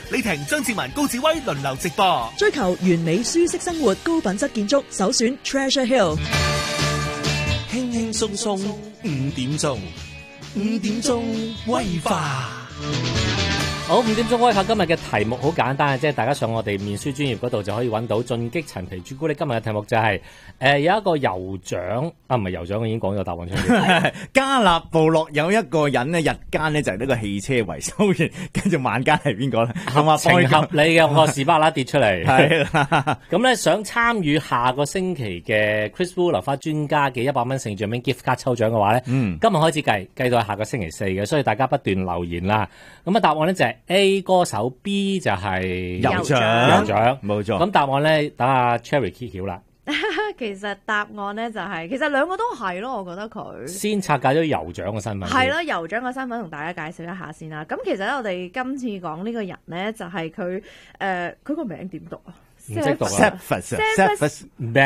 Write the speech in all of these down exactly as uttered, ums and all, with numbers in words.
李婷、張志文、高志威輪流直播。 追求完美舒適生活，高品質建築，首選 Treasure Hill。 輕輕鬆鬆五點鐘，五點鐘威化。 好，五點鐘威化今日嘅題目好簡單嘅，即係大家上我哋面書專頁嗰度就可以揾到進擊陳皮朱古力。今日嘅題目就係、是、誒、呃、有一個酋長啊，唔係酋長，我已經講咗答案出嚟。 加納部落有一個人咧，日間咧就係呢個汽車維修員，跟住晚間係邊個咧？ 合情合理嘅個士巴拿跌出嚟。 係啦， 咁咧想參與下個星期嘅 Chris Wu 流花專家嘅一百蚊聖象名 gift 卡抽獎嘅話咧，嗯，今日開始計，計到下個星期四嘅，所以大家不斷留言啦。咁啊答案咧就係、是。A 歌手 B 就係酋長， 酋長冇錯。 咁答案咧，等阿 Cherry 揭曉啦。 其實答案咧就係、是，其實兩個都係咯，我覺得佢先拆解咗酋長嘅身份。 係咯，酋長嘅身份同大家介紹一下先啦。咁其實咧，我哋今次講呢個人咧，就係佢誒，佢個名點讀啊？ 唔識讀啊 Cephas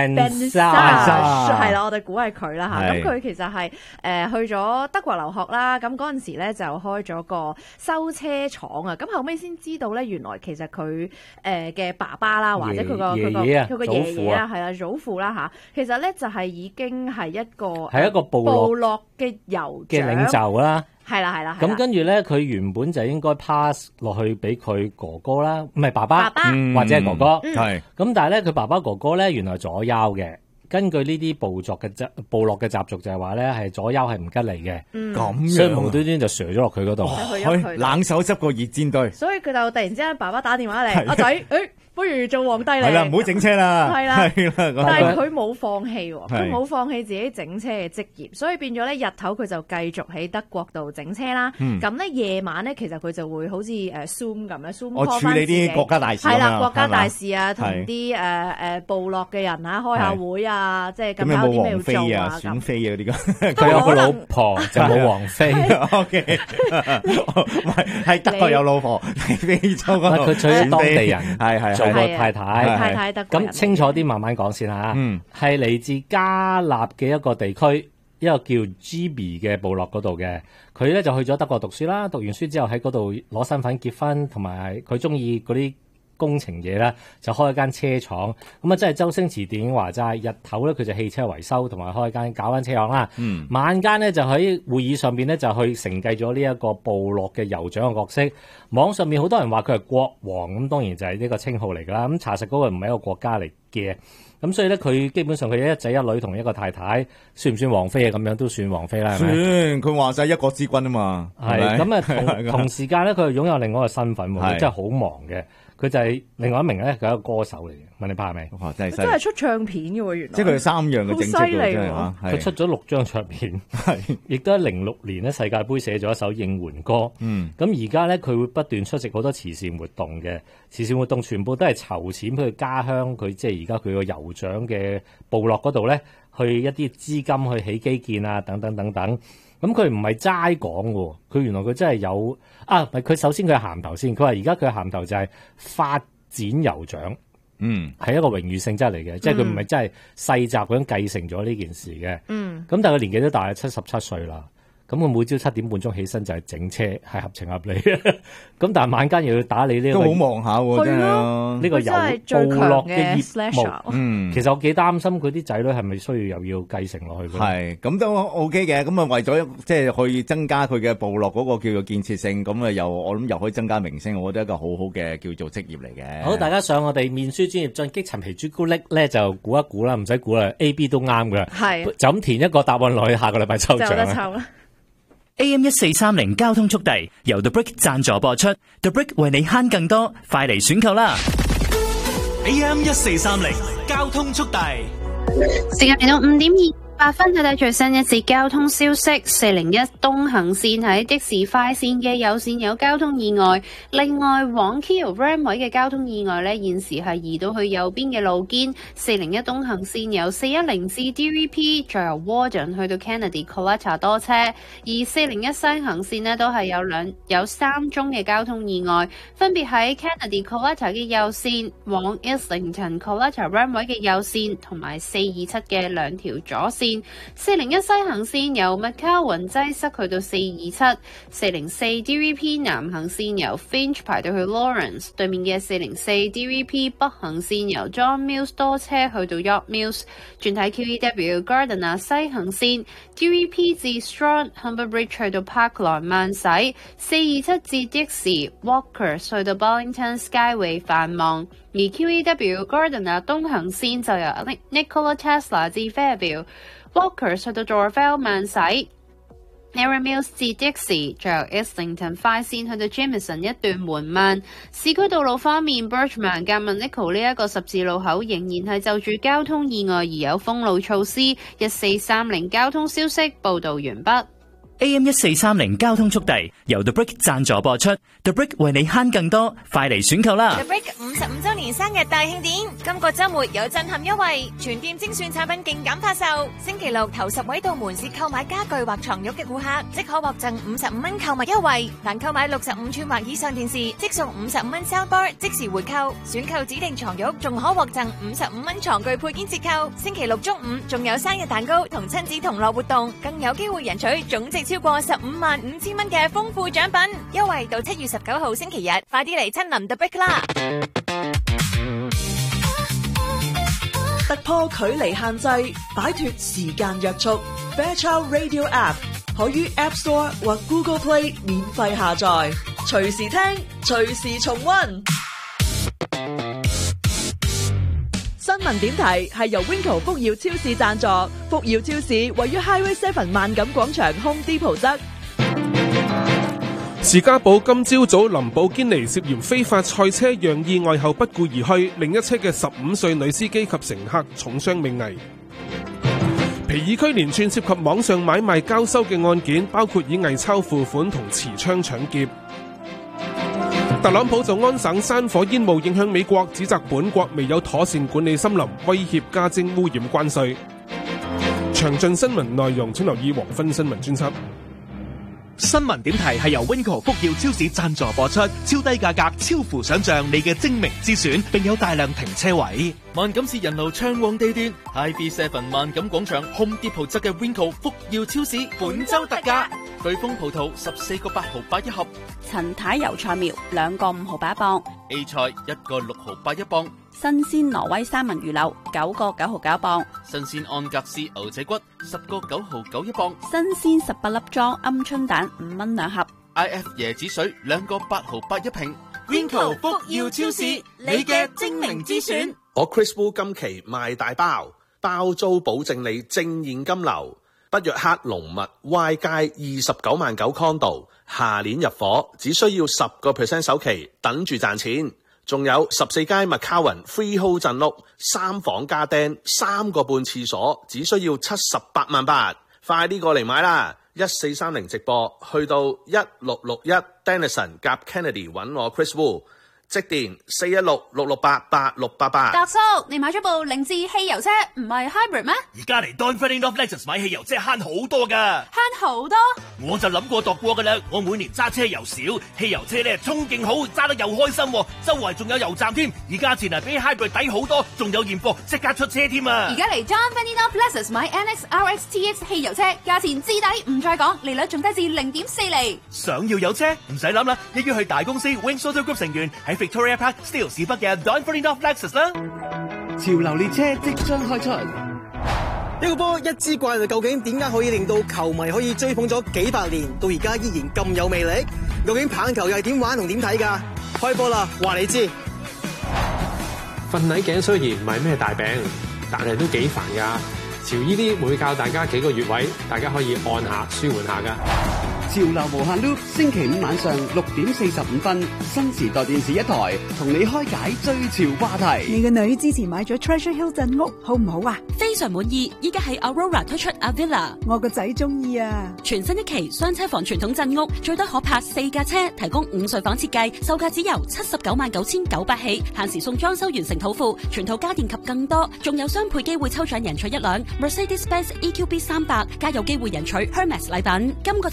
Bensah 係啦，我哋估係佢啦嚇。咁佢其實係誒、呃、去咗德國留學啦。咁嗰陣時咧就開咗個修車廠啊。咁後尾先知道咧，原來其實佢誒嘅爸爸啦，或者佢個佢個佢個爺爺啊，係啊祖父啦嚇。其實咧就係已經係一個係一個部落部落嘅酋嘅領袖啦。 係啦係啦， 咁跟住咧，佢原本就應該 pass 落去俾佢哥哥啦，唔係爸爸， 爸爸或者係哥哥， 係、嗯。 咁但係咧，佢爸爸哥哥咧，原來左優嘅。根據呢啲部族嘅習部落嘅習俗就係話咧，係左優係唔吉利嘅，咁、 嗯、 所以無端端就射咗落佢嗰度， 冷手執個熱煎堆。 所以佢就突然之間爸爸打電話嚟，阿仔，誒、欸。不如做皇帝嚟， 係啦，唔好整車啦， 係啦，係啦。但係佢冇放棄，佢冇放棄自己整車嘅職業，所以變咗咧日頭佢就繼續喺德國度整車啦。咁咧夜晚咧其實佢就會好似誒 Zoom 咁咧 Zoom 我處理啲國家大事， 係啦，國家大事啊，同啲誒誒部落嘅人啊開下會啊，即係咁有啲咩要做啊， 選妃啊嗰啲咁。佢有個老婆就冇王妃。 O K， 係德國有老婆，喺非洲嗰度佢娶咗當地人，係係。做個太太， 太太得咁清楚啲，慢慢講先嚇。嗯，係嚟自加納嘅一個地區，一個叫 Gibi 嘅部落嗰度嘅。佢咧就去咗德國讀書啦，讀完書之後喺嗰度攞身份結婚，同埋佢中意嗰啲工程嘢啦，就開一間車廠。咁啊，真係周星馳電影話齋，日頭咧佢就汽車維修，同埋開一間搞間車廠啦。嗯，晚間咧就喺會議上邊咧就去承繼咗呢一個部落嘅酋長嘅角色。網上面好多人話佢係國王，咁當然就係呢個稱號嚟㗎啦。咁查實嗰個唔係一個國家嚟嘅，咁所以咧佢基本上佢有一仔一女同一個太太，算唔算王妃啊？咁樣都算王妃啦，係咪？ 算，佢話晒一國之君啊嘛。 係咁啊，同同時間咧，佢擁有另外一個身份，佢真係好忙嘅。佢就係另外一名咧，佢係一個歌手嚟嘅。問你怕未？ 哇，真係真係出唱片嘅喎，原來。 即係佢三樣嘅正職嚟喎。 佢出咗六張唱片，係亦都喺零六年咧世界盃寫咗一首應援歌。嗯。咁而家咧，佢會不斷出席好多慈善活動嘅，慈善活動全部都係籌錢去家鄉，佢即係而家佢個酋長嘅部落嗰度咧，去一啲資金去起基建啊，等等等等。咁佢唔係齋講喎，佢原來佢真係有啊！佢首先佢係銜頭先，佢話而家佢嘅銜頭就係發展酋長，嗯，係一個榮譽性質嚟嘅，嗯、即係佢唔係真係世襲咁樣繼承咗呢件事嘅，嗯，咁但係佢年紀都大係七十七歲啦。咁佢每朝七點半鐘起身就係整車，係合情合理嘅。咁但係晚間又要打理呢、這個， 都好忙下喎，真係呢個有部落嘅業務。 嗯， 其實我幾擔心佢啲仔女係咪需要又要繼承落去？ 係，咁都 OK 嘅。咁啊為咗即係可以增加佢嘅部落嗰個叫做建設性，咁啊又我諗又可以增加明星，我覺得一個好好嘅叫做職業嚟嘅。 好，大家上我哋面書專頁進擊陳皮朱古力咧，就估一估啦，唔使估啦 ，A、B 都啱噶。係，就咁填一個答案落去，下個禮拜抽獎。就得抽啦。 A M 一四三零交通速遞由 The Brick 贊助播出 ，The Brick 為你慳更多，快嚟選購啦 ！A M 一四三零交通速遞， 時間嚟到五點二八分，睇睇最新一節交通消息。四零一東行線喺的士快線嘅有線有交通意外，另外往 Keo Ram 位嘅交通意外呢，現時係移到去右邊嘅路肩。四零一東行線由四一零至 D V P， 再由 Warden 去到 Kennedy Collector 多車。而四零一西行線呢，都係有兩有三宗嘅交通意外，分別喺 Kennedy Collector 嘅右線往 Islington Collector Ram 位嘅右線，同埋四二七嘅兩條左線。 線，四零一西行線由麥卡雲擠塞去到四二七，四零四 D V P 南行線由 Finch 排到去 Lawrence， 對面嘅四零四 D V P 北行線由 John Mills 多車去到 York Mills， 轉睇 Q E W Gardiner 西行線 D V P 至 Strand Humber Bridge 去到 Parkline 慢駛，四二七至 Dixie Walker 去到 Burlington Skyway 繁忙，而 Q E W Gardiner 東行線就由 Nikola Tesla 至 Fairview Walker 去到 Dorville 慢駛。Narra Mills 至 Dixie， 最後 Islington 快線去到 Jameson 一段緩慢。市區道路方面 ，Birchman 夾 Nichol 呢一個十字路口仍然係就住交通意外而有封路措施。一四三零交通消息報導完畢。 A M 一四三零交通速遞由 The Brick 贊助播出 ，The Brick 為你慳更多，快嚟選購啦 ！The Brick 五十五週年生日大慶典，今個週末有震撼優惠，全店精選產品勁減發售。星期六頭十位到門市購買家具或床褥嘅顧客，即可獲贈五十五蚊購物優惠；凡購買六十五寸或以上電視，即送五十五蚊 soundbar 即時回購。選購指定床褥，仲可獲贈五十五蚊床具配件折扣。星期六中午仲有生日蛋糕同親子同樂活動，更有機會贏取總值超過十五萬五千蚊嘅豐富獎品，優惠到七月十九號星期日，快啲嚟親臨 The Brick 啦！ 突破距離限制，擺脫時間約束 ，Fairchild Radio App 可於 App Store 或 Google Play 免費下載，隨時聽，隨時重溫。新聞點題係由 Winco 福耀超市贊助，福耀超市位於 Highway Seven 萬錦廣場 Home Depot 側。 士嘉堡今朝早林寶堅尼涉嫌非法賽車讓意外後不顧而去，另一車嘅十五歲女司機及乘客重傷命危。皮爾區連串涉及網上買賣交收嘅案件，包括以偽鈔付款同持槍搶劫。特朗普就安省山火煙霧影響美國，指責本國未有妥善管理森林，威脅加徵污染關稅。詳盡新聞內容請留意黃昏新聞專輯。 新聞點題係由 Winco 福耀超市贊助播出，超低價格，超乎想象，你嘅精明之選，並有大量停車位。 萬錦市人流暢旺地段 ，High V Seven 萬錦廣場 Home Depot 側嘅 Winco 福耀超市本周特價，巨峰葡萄十四個八毫八一盒， 陳太油菜苗兩個五毫八一磅 ，A 菜一個六毫八一磅， 新鮮挪威三文魚柳九個九毫九一磅， 新鮮安格斯牛仔骨十個九毫九一磅， 新鮮十八粒裝鵪鶉蛋五蚊兩盒 ，I F 椰子水兩個八毫八一瓶 ，Winco 福耀超市，你嘅精明之選。 我 Chris Wu 今期賣大包，包租保證你正現金流。北約克龍物 Y 街二十九萬九 condo， 下年入伙，只需要十個 percent 首期，等住賺錢。仲有十四街麥卡雲 freehold 鎮屋，三房加釘，三個半廁所，只需要七十八萬八，快啲過嚟買啦！一四三零直播，去到一六六一 Denison 夾 Kennedy 揾我 Chris Wu。即電四一六六六八八六八八。 達叔，你買咗部凌志汽油車，唔係 hybrid 咩？ 而家嚟 Don Ferdinand of Lexus 買汽油車慳好多噶， 慳好多。 我就諗過度過噶啦，我每年揸車又少，汽油車咧衝勁好，揸得又開心，周圍仲有油站添，而價錢啊比 hybrid 抵好多，仲有現貨即刻出車添啊！ 而家嚟 Don Ferdinand of Lexus 買 N X R X T X 汽油車，價錢至抵唔再講，利率仲低至零點四厘。 想要有車唔使諗啦，一於去大公司 Wings Auto Group 成員喺Victoria Park Still 市北嘅 Don Ferdinand of Lexus 啦。 潮流列車即將開出，一個波一支怪，究竟點解可以令到球迷可以追捧咗幾百年，到而家依然咁有魅力？究竟棒球又係點玩同點睇㗎？開波啦，話你知。 瞓捩頸雖然唔係咩大病，但係都幾煩㗎。潮依啲會教大家幾個穴位，大家可以按下舒緩下㗎。 潮流無限 loop， 星期五晚上六點四十五分，新時代電視一台，同你開解最潮話題。 你個女之前買咗 Treasure Hill 鎮屋，好唔好啊？ 非常滿意，依家喺 Aurora 推出 Avila， 我個仔中意啊！ 全新一期雙車房傳統鎮屋，最多可泊四架車，提供五睡房設計，售價只由七十九萬九千九百起，限時送裝修完成土庫，全套家電及更多，仲有雙倍機會抽獎贏取一輛 Mercedes-Benz E Q B 三百，加有機會贏取 Hermes 禮品。今個週末去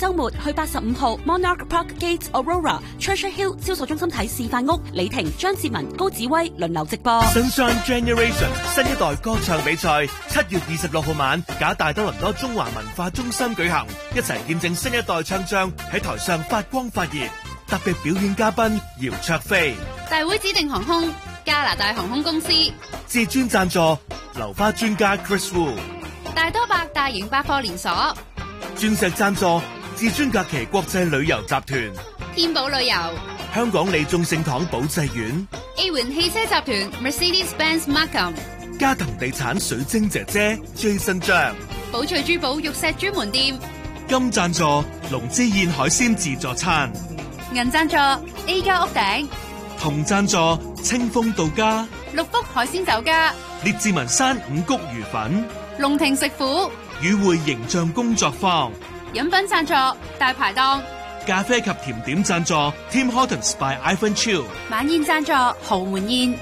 去八十五號 Monarch Park Gate Aurora、Treasure Hill 銷售中心睇示範屋，李婷、張志文、高子威輪流直播。 Sunshine Generation 新一代歌唱比賽七月二十六號晚，假大多倫多中華文化中心舉行，一齊見證新一代唱將喺台上發光發熱。特別表演嘉賓姚卓飛， 大會指定航空加拿大航空公司， 至尊贊助流花專家 Chris Wu， 大多百大型百貨連鎖， 鑽石贊助至尊假期國際旅遊集團， 天寶旅遊， 香港利眾聖堂保濟院 A 環汽車集團 Mercedes-Benz Markham， 嘉騰地產水晶姐姐 Jason 張， 寶翠珠寶玉石專門店， 金贊助龍之燕海鮮自助餐， 銀贊助 A 家屋頂， 銅贊助清風到家， 六福海鮮酒家， 列治文山五穀魚粉， 龍庭食府， 與會形象工作坊， 飲品贊助大排檔， 咖啡及甜點贊助 Tim Hortons by Ivan Chiu， 晚宴贊助豪門宴。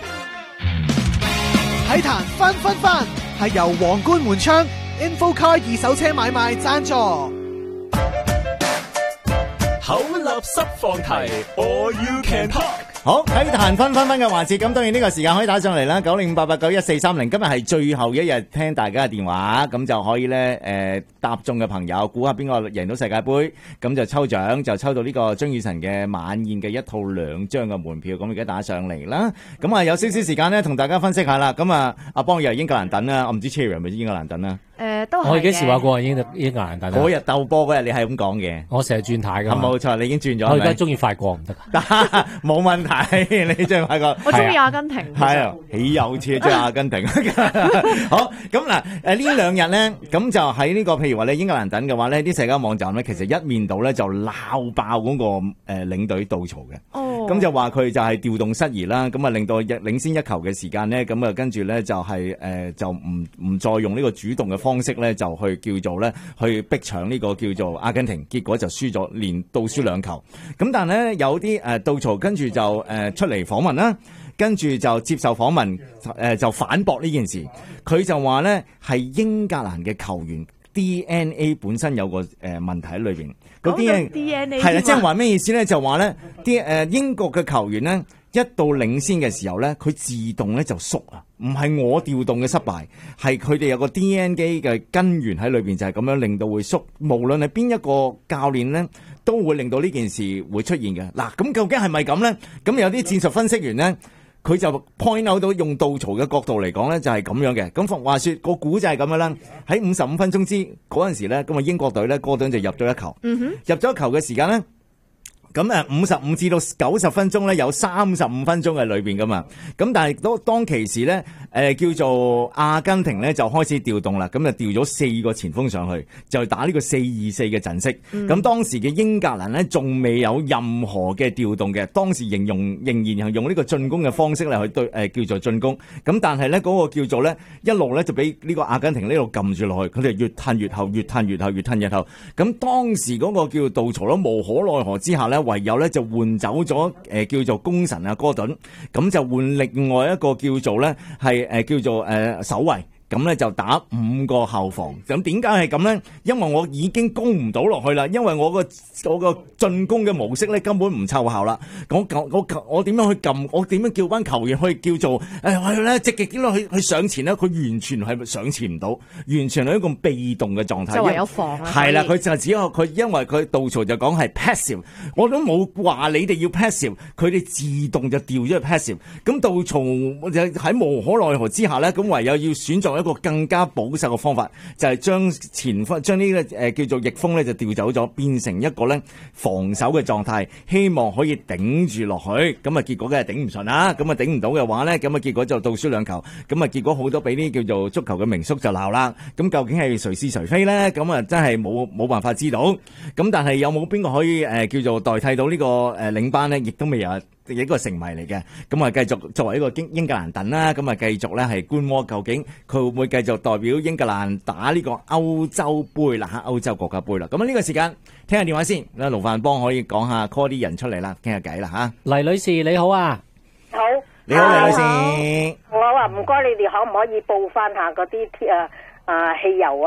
體壇分分分係由皇冠門窗 Infocar 二手車買賣贊助。 口立濕放題 ，All You Can Talk。 好，體壇分分分嘅環節，咁當然呢個時間可以打上嚟啦，九零八八九一四三零。今日係最後一日聽大家嘅電話，咁就可以咧誒、呃、答中嘅朋友，估下邊個贏到世界盃，咁就抽獎，就抽到呢個張雨晨嘅晚宴嘅一套兩張嘅門票，咁而家打上嚟啦。咁啊有少少時間咧，同大家分析下啦。咁啊阿邦又係英格蘭等啦，我唔知 Cherry 係咪英格蘭等啦。 誒、呃、都係我幾時話過英英格蘭等？ 嗰日鬥波嗰日你係咁講嘅， 我成日轉態㗎。 冇錯，你已經轉咗。 我而家中意法國唔得㗎， 冇問題。你中意法國？ 我中意阿根廷。 係啊，豈有此理，中意阿根廷。好，咁嗱，誒呢兩日咧，咁就喺呢、這個譬如話你英格蘭等嘅話咧，啲社交網站咧，其實一面倒咧就鬧爆嗰個誒領隊杜曹嘅。哦。咁就話佢就係調動失宜啦，咁啊令到領先一球嘅時間咧，咁啊跟住咧就係、是、誒、呃、就唔唔再用呢個主動嘅方式咧，就去叫做咧去逼搶呢個叫做阿根廷，結果就輸咗，連倒輸兩球。咁但係咧有啲誒杜曹跟住就誒、呃、出嚟訪問啦，跟住就接受訪問，誒、呃、就反駁呢件事。佢就話咧係英格蘭嘅球員 D N A 本身有個誒、呃、問題喺裏邊。嗰啲 D N A 係啦，即係話咩意思咧？就話咧啲誒英國嘅球員咧，一到領先嘅時候咧，佢自動咧就縮啊，唔係我調動嘅失敗，係佢哋有個 D N A 嘅根源喺裏邊，就係咁樣令到會縮。無論係邊一個教練咧，都會令到呢件事會出現嘅。嗱，咁究竟係咪咁咧？咁有啲戰術分析員咧，佢就 point out 到用杜曹嘅角度嚟講咧，就係咁樣嘅。咁話說個估就係咁樣啦。喺五十五分鐘之嗰陣時咧，咁啊英國隊咧，哥頓就入咗一球。嗯哼，入咗一球嘅時間咧。咁誒五十五至到九十分鐘咧，有三十五分鐘喺裏邊噶嘛。咁但係當當其時咧，誒、呃、叫做阿根廷咧就開始調動啦。咁就調咗四個前鋒上去，就打呢個四二四嘅陣式。咁、嗯、當時嘅英格蘭咧仲未有任何嘅調動嘅，當時形容仍然係用呢個進攻嘅方式嚟去對誒、呃、叫做進攻。咁但係咧嗰個叫做咧一路咧就俾呢個阿根廷呢度撳住落去，佢哋越褪越後，越褪越後，越褪越後。咁當時嗰個叫做杜曹咯，無可奈何之下咧。唯有咧就換走咗誒、呃、叫做功臣啊哥頓，咁就換另外一個叫做咧係誒叫做誒、呃、守衛。咁咧就打五個後防，咁點解係咁咧？因為我已經攻唔到落去啦，因為我個我個進攻嘅模式咧根本唔奏效啦。我我我點樣去撳？我點樣叫班球員去叫做誒去咧積極啲咯？去去上前咧，佢完全係上前唔到，完全係一個被動嘅狀態。 就唯有防啦。 係啦，佢就只有佢，因為佢杜曹就講係 passive， 我都冇話你哋要 passive， 佢哋自動就調咗去 passive。咁杜曹就喺無可奈何之下咧，咁唯有要選擇一個更加保守嘅方法，就係、是、將前鋒將呢個誒叫做翼鋒咧就調走咗，變成一個咧防守嘅狀態，希望可以頂住落去。咁啊結果梗係頂唔順啦，咁啊頂唔到嘅話咧，咁啊結果就倒輸兩球。咁啊結果好多俾啲叫做足球嘅名宿就鬧啦。咁究竟係誰是誰非咧？咁啊真係冇冇辦法知道。咁但係有冇邊個可以誒、呃、叫做代替到呢個誒領班咧？亦都未有。一個成謎嚟嘅，咁啊繼續作為一個英英格蘭等啦，咁啊繼續咧係觀摩究竟佢會唔會繼續代表英格蘭打呢個歐洲杯啦嚇，歐洲國家杯啦。咁啊呢個時間聽下電話先，啦盧范邦可以講下 call 啲人出嚟啦，傾下偈啦嚇。黎女士你好啊， 好， 你好黎女士， 我話唔該你哋可唔可以報翻下嗰啲啊啊汽油啊？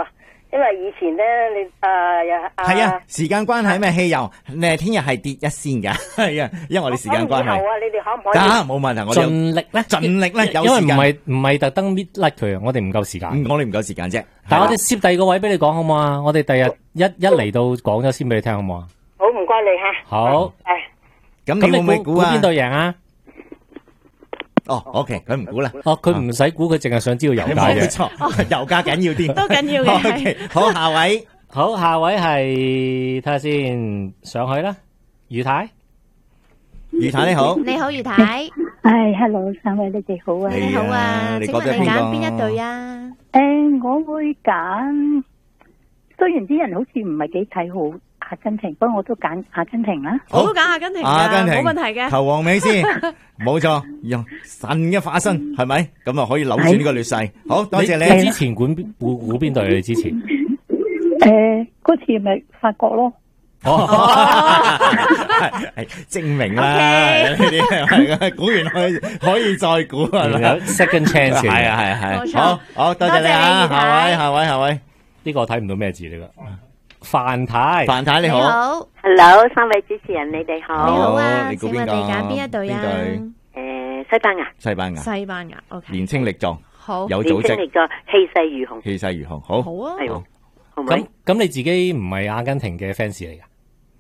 因為以前咧，你誒啊係啊，時間關係咩汽油，誒聽日係跌一仙㗎，係啊，因為我哋時間關係。 咁以後啊，你哋可唔可以？ 得，冇問題，我哋盡力咧， 盡力咧，有因為唔時間。 係唔係特登搣甩佢啊，我哋唔夠時間。 嗯我哋唔夠時間啫。 但係我哋攝第二個位俾你講好唔好啊？我哋第日一一嚟到講咗先俾你聽好唔好啊？ 好，唔該你嚇。 好。 咁咁你會唔會估啊？ 邊隊贏啊？ 哦，OK，佢唔估啦。 哦，佢唔使估，佢淨係想知道油價冇啫。 錯，油價緊要啲， 都緊要嘅。 OK，好，下位， 好，下位係睇下先，上去啦，余太， 余太你好， 你好，余太。 係，hello，三位你哋好啊！ 你好啊， 你請問你揀邊一隊啊？ 誒，我會揀，雖然啲人好似唔係幾睇好阿根廷，不過我都揀阿根廷啦。 我都揀阿根廷㗎， 阿根廷冇問題嘅。 球王美斯，冇錯，用神嘅化身係咪？咁啊可以扭轉呢個劣勢。好多謝你。 你之前估估估邊隊？你之前誒，嗰次咪法國咯。 哦，係證明啦，呢啲係估完可以可以再估係咪？ 有 second chance 嘅。 係啊係啊係。 冇錯好，好多謝你啊，下位下位下位， 呢個我睇唔到咩字呢個。范太， 范太你好。 你好 Hello， 三位主持人你哋好。 你好啊， 你估請問邊個？ 你揀邊一隊啊？ 誒，西班牙。 西班牙。 西班牙，OK。 年青力壯， 好， 有組織， 年青力壯，氣勢如虹。 氣勢如虹，好。 好啊。 係喎，好唔好？ 咁咁你自己唔係阿根廷嘅 fans 嚟㗎？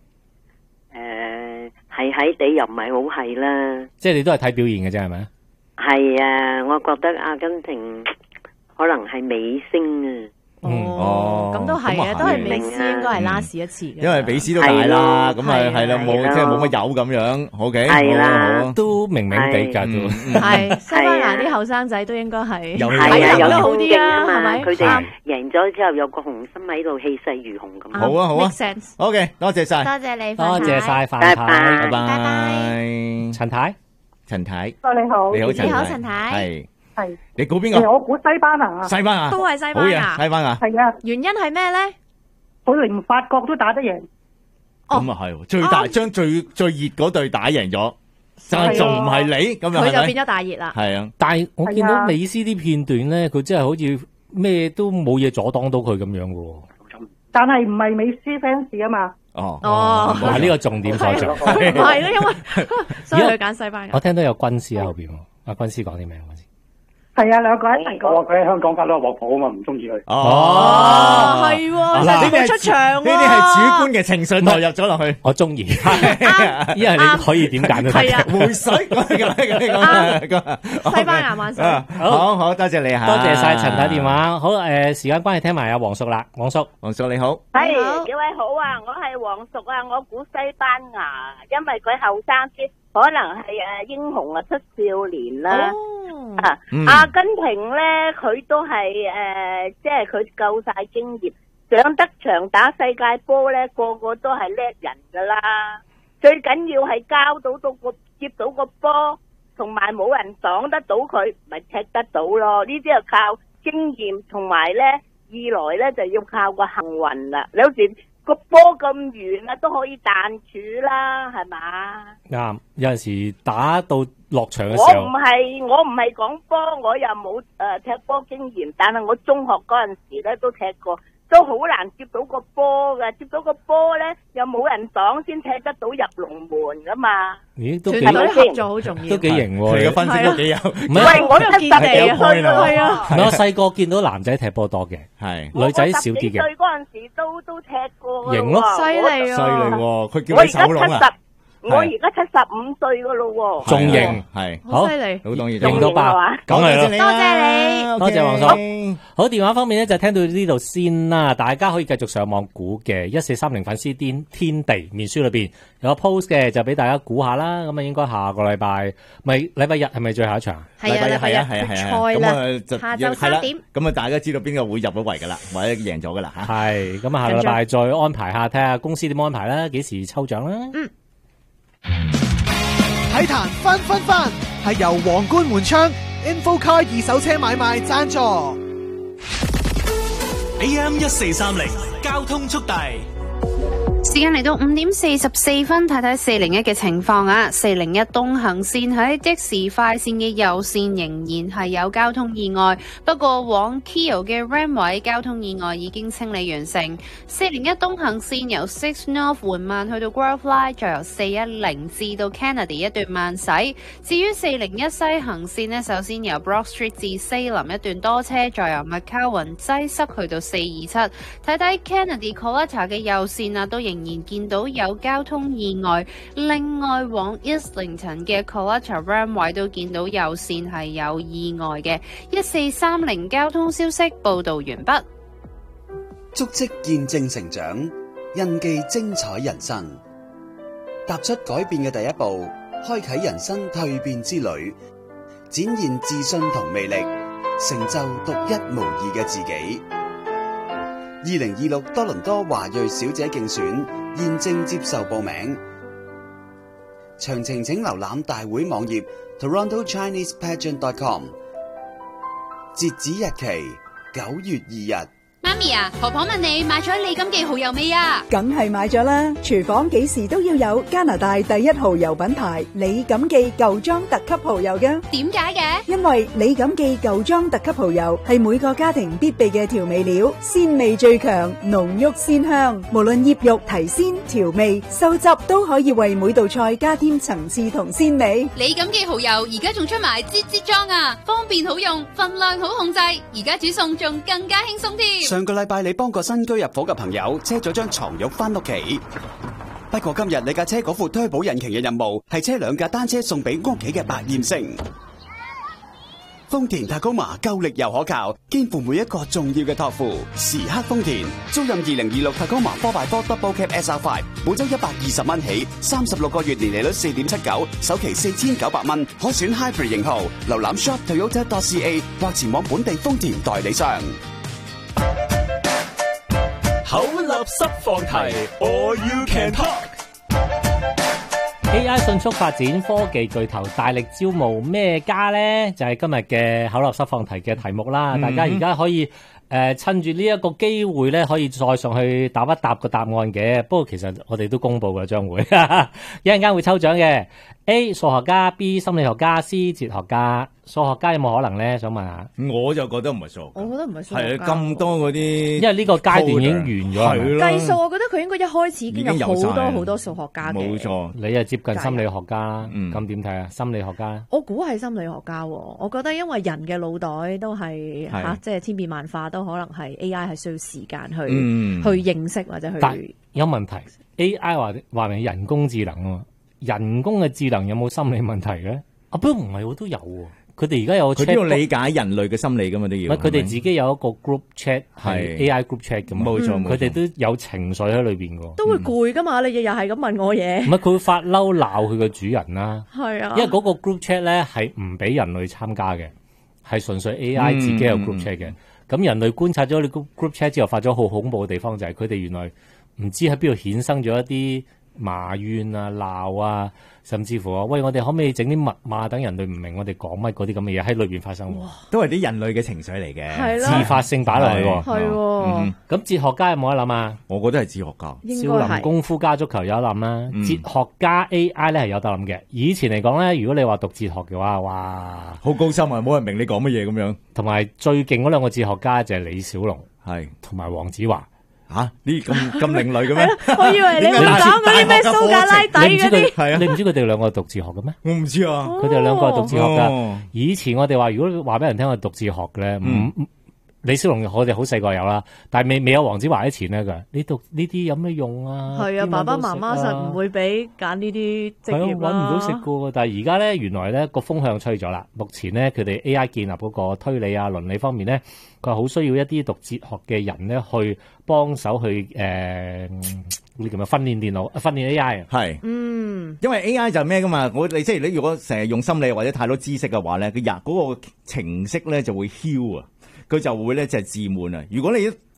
誒，係喺地又唔係好係啦。 即係你都係睇表現嘅啫，係咪？ 係啊，我覺得阿根廷可能係尾聲啊。 哦， 咁都係嘅，都係美斯應該係 last 一次嘅。 因為美斯都大啦，咁啊係啦，冇即係冇乜油咁樣，OK， 係啦， 好都明明地㗎都。 係西班牙啲後生仔都應該係係啊，有都好啲啊， 係係咪？ 佢哋贏咗之後有個紅心喺度，氣勢如虹咁。 好啊好啊 make sense。 ，OK，多謝晒， 多謝你， 多謝晒范太，拜拜。陳太， 陳太， 你好， 你好， 你好，陳太， 係係。 你估邊個？ 我估西班牙。 西班牙都係西好班牙， 嘢，西班牙。 係啊， 原因係咩咧？ 佢連法國都打得贏。 咁啊係，最大將最最熱嗰隊打贏咗，但係仲唔係你咁樣？ 佢就變咗大熱啦。 係啊， 但係我見到美斯啲片段咧，佢真係好似咩都冇嘢阻擋到佢咁樣嘅喎。 但係唔係美斯 fans 啊嘛。 哦哦， 係呢個重點所在。 唔係咯，因為所以佢揀西班牙。 我聽到有軍師喺後邊喎，阿軍師講啲咩？軍師係啊，兩個一齊講。 我佢喺香港搞到鑊泡啊嘛，唔中意佢。 哦，係喎， 嗱， 你出場呢啲係主觀嘅情緒代入咗落去。 我中意，因為你可以點揀都得。 係啊， 回水咁西班牙萬歲！ 好好，多謝你嚇， 多謝晒陳太電話。好誒，時間關係聽埋阿黃叔啦，黃叔， 黃叔你好。 係幾位好啊！我係黃淑啊，我估西班牙，因為佢後生啲，可能係誒英雄啊出少年啦。啊，阿根廷咧，佢都係誒，即係佢夠晒經驗，上得場打世界波咧，個個都係叻人噶啦。最緊要係交到到個接到個波，同埋冇人擋得到佢，咪踢得到咯。呢啲就靠經驗，同埋咧，二來咧就要靠個幸運啦。有時個波咁遠啊，都可以彈柱啦，係嘛？ 啱，有陣時打到落場嘅時候， 我唔係我唔係講波，我又冇誒踢波經驗，但係我中學嗰陣時咧都踢過，都好難接到個波㗎，接到個波咧又冇人擋先踢得到入龍門噶嘛。 咦，都幾團隊合作好重要， 都幾型喎， 你嘅分析都幾有。 唔係， 喂，我都見地啊，係啊。 唔係我細個見到男仔踢波多嘅， 係女仔少啲嘅。 我十幾歲嗰陣時都都踢過。 型咯， 犀利啊！ 犀利喎，佢叫你手籠啊！ 我而家七十五歲噶咯喎， 仲型係好犀利， 好當然型到爆，梗係啦， 多謝你， 多謝黃叔。好，電話方面咧就聽到呢度先啦，大家可以繼續上網估嘅一四三零粉絲天天地面書裏邊有個 post 嘅，就俾大家估下啦。咁啊，應該下個禮拜咪禮拜日係咪最後一場？ 係啊，禮拜日決賽啦，下晝三點。 咁啊，大家知道邊個會入到圍噶啦，或者贏咗噶啦吓。 係咁啊，下個禮拜再安排下，睇下公司點安排啦，幾時抽獎啦。 嗯。 體壇分分分係由皇冠門窗 InfoCar 二手車買賣贊助 A M 一四三零交通速遞。 時間嚟到五點四十四分，睇睇四零一嘅情況啊。四零一東行線喺的士快線嘅右線仍然係有交通意外，不過往 Keo 嘅 Ram 位交通意外已經清理完成。四零一東行線由 Six North 緩慢去到 Grove Line， 再由四一零至到 Kennedy 一段慢駛。至於四零一西行線呢，首先由 Broad Street 至西林一段多車，再由 McCowan 擠塞去到四二七。睇睇 Kennedy Coletta 嘅右線啊，都仍然見到有交通意外。另外往 Islington 嘅 Coletta Ram 位都見到右線係有意外嘅。一四三零交通消息報道完畢。 足跡見證成長，印記精彩人生。踏出改變嘅第一步，開啟人生蛻變之旅，展現自信同魅力，成就獨一無二嘅自己。二零二六多倫多華裔小姐競選現正接受報名，詳情請瀏覽大會網頁 toronto chinese pageant dot com。 截止日期九月二日。 媽咪啊，婆婆問你買咗李錦記蠔油未啊？ 梗係買咗啦！廚房幾時都要有加拿大第一蠔油品牌李錦記舊莊特級蠔油㗎。 點解嘅？ 因為李錦記舊莊特級蠔油係每個家庭必備嘅調味料，鮮味最強，濃郁鮮香。無論醃肉、提鮮、調味、收汁，都可以為每道菜加添層次同鮮味。 李錦記蠔油而家仲出埋擠擠裝啊，方便好用，分量好控制，而家煮餸仲更加輕鬆添。 上個禮拜你幫個新居入伙嘅朋友車咗張床褥翻屋企，不過今日你架車嗰副推保引擎嘅任務係車兩架單車送俾屋企嘅百厭星。豐田塔高馬夠力又可靠，肩負每一個重要嘅託付。時刻豐田，租賃二零二六塔高馬 four by four Double Cab S R five， 每周一百二十蚊起，三十六個月年利率四點七九，首期四千九百蚊，可選 Hybrid 型號。瀏覽 shop toyota dot c a 或前往本地豐田代理商。 口立濕放題 ，All You Can Talk。A I 迅速發展，科技巨頭大力招募咩家呢？就係、是、今日嘅口立濕放題嘅題目啦。嗯、大家而家可以誒、呃、趁住呢一個機會咧，可以再上去答一答個答案嘅。不過其實我哋都公布嘅將會，一陣間會抽獎嘅。A 數學家 ，B 心理學家 ，C 哲學家。數學家有冇可能咧？想問下， 我就覺得唔係數學家， 我覺得唔係數學家。 係啊，咁多嗰啲， 因為呢個階段已經完咗。係計數，我覺得佢應該一開始已經有好多好多數學家嘅。 冇錯， 你係接近心理學家，咁點睇啊？心理學家， 我估係心理學家。我覺得因為人嘅腦袋都係嚇，即係千變萬化，都可能係 A I 係需要時間去、嗯、去認識或者去。 但有問題 ，A I 話話明人工智能啊嘛，人工嘅智能有冇心理問題嘅？啊，不過唔係，我都有喎。佢哋而家有，佢都要理解人類嘅心理噶嘛，都要。 佢哋自己有一個 group chat 係 A I group chat 噶嘛， 冇錯， 佢哋都有情緒喺裏邊噶。 都會攰噶嘛，你日日係咁問我嘢。 唔係，佢會發嬲鬧佢嘅主人啦。 係啊， 因為嗰個 group chat 咧係唔俾人類參加嘅，係純粹 A I 自己有 group chat 嘅。咁、嗯、人類觀察咗你 group chat 之後，發咗好恐怖嘅地方就係佢哋原來唔知喺邊度衍生咗一啲埋怨啊、鬧啊，甚至乎話喂，我哋可唔可以整啲密碼等人類唔明我哋講乜嗰啲咁嘅嘢喺裏邊發生？ 都係啲人類嘅情緒嚟嘅， 自發性擺落去喎。 係喎。咁哲學家有冇得諗啊？ 我覺得係哲學家。 少林功夫加足球有得諗啦。嗯、哲學家 A I 咧係有得諗嘅。以前嚟講咧，如果你話讀哲學嘅話，哇， 好高深啊！冇人明你講乜嘢咁樣。 同埋最勁嗰兩個哲學家就係李小龍， 係同埋黃子華。 吓，呢咁咁另類嘅咩？ 我以為你會講嗰啲咩蘇格拉底嗰啲。 係啊，你唔知佢哋兩個讀哲學嘅咩？ 我唔知啊。 佢哋兩個係讀哲學噶。哦、以前我哋話，如果話俾人聽我讀哲學嘅咧，唔、嗯、李小龍我哋好細個有啦，但係未未有黃子華之前咧，佢你讀呢啲有咩用啊？ 係啊，爸爸媽媽實唔會俾揀呢啲職業啦。 搵唔到食噶，但係而家咧，原來咧個風向吹咗啦。目前咧，佢哋 A I 建立嗰個推理啊、倫理方面咧，佢係好需要一啲讀哲學嘅人咧去幫手去誒，呢叫咩訓練電腦、訓練 A I 啊。 係，嗯，因為 A I 就係咩噶嘛？我你即係你如果成日用心理或者太多知識嘅話咧，佢入嗰個程式咧就會囂啊。佢就會咧就係自滿啊！如果你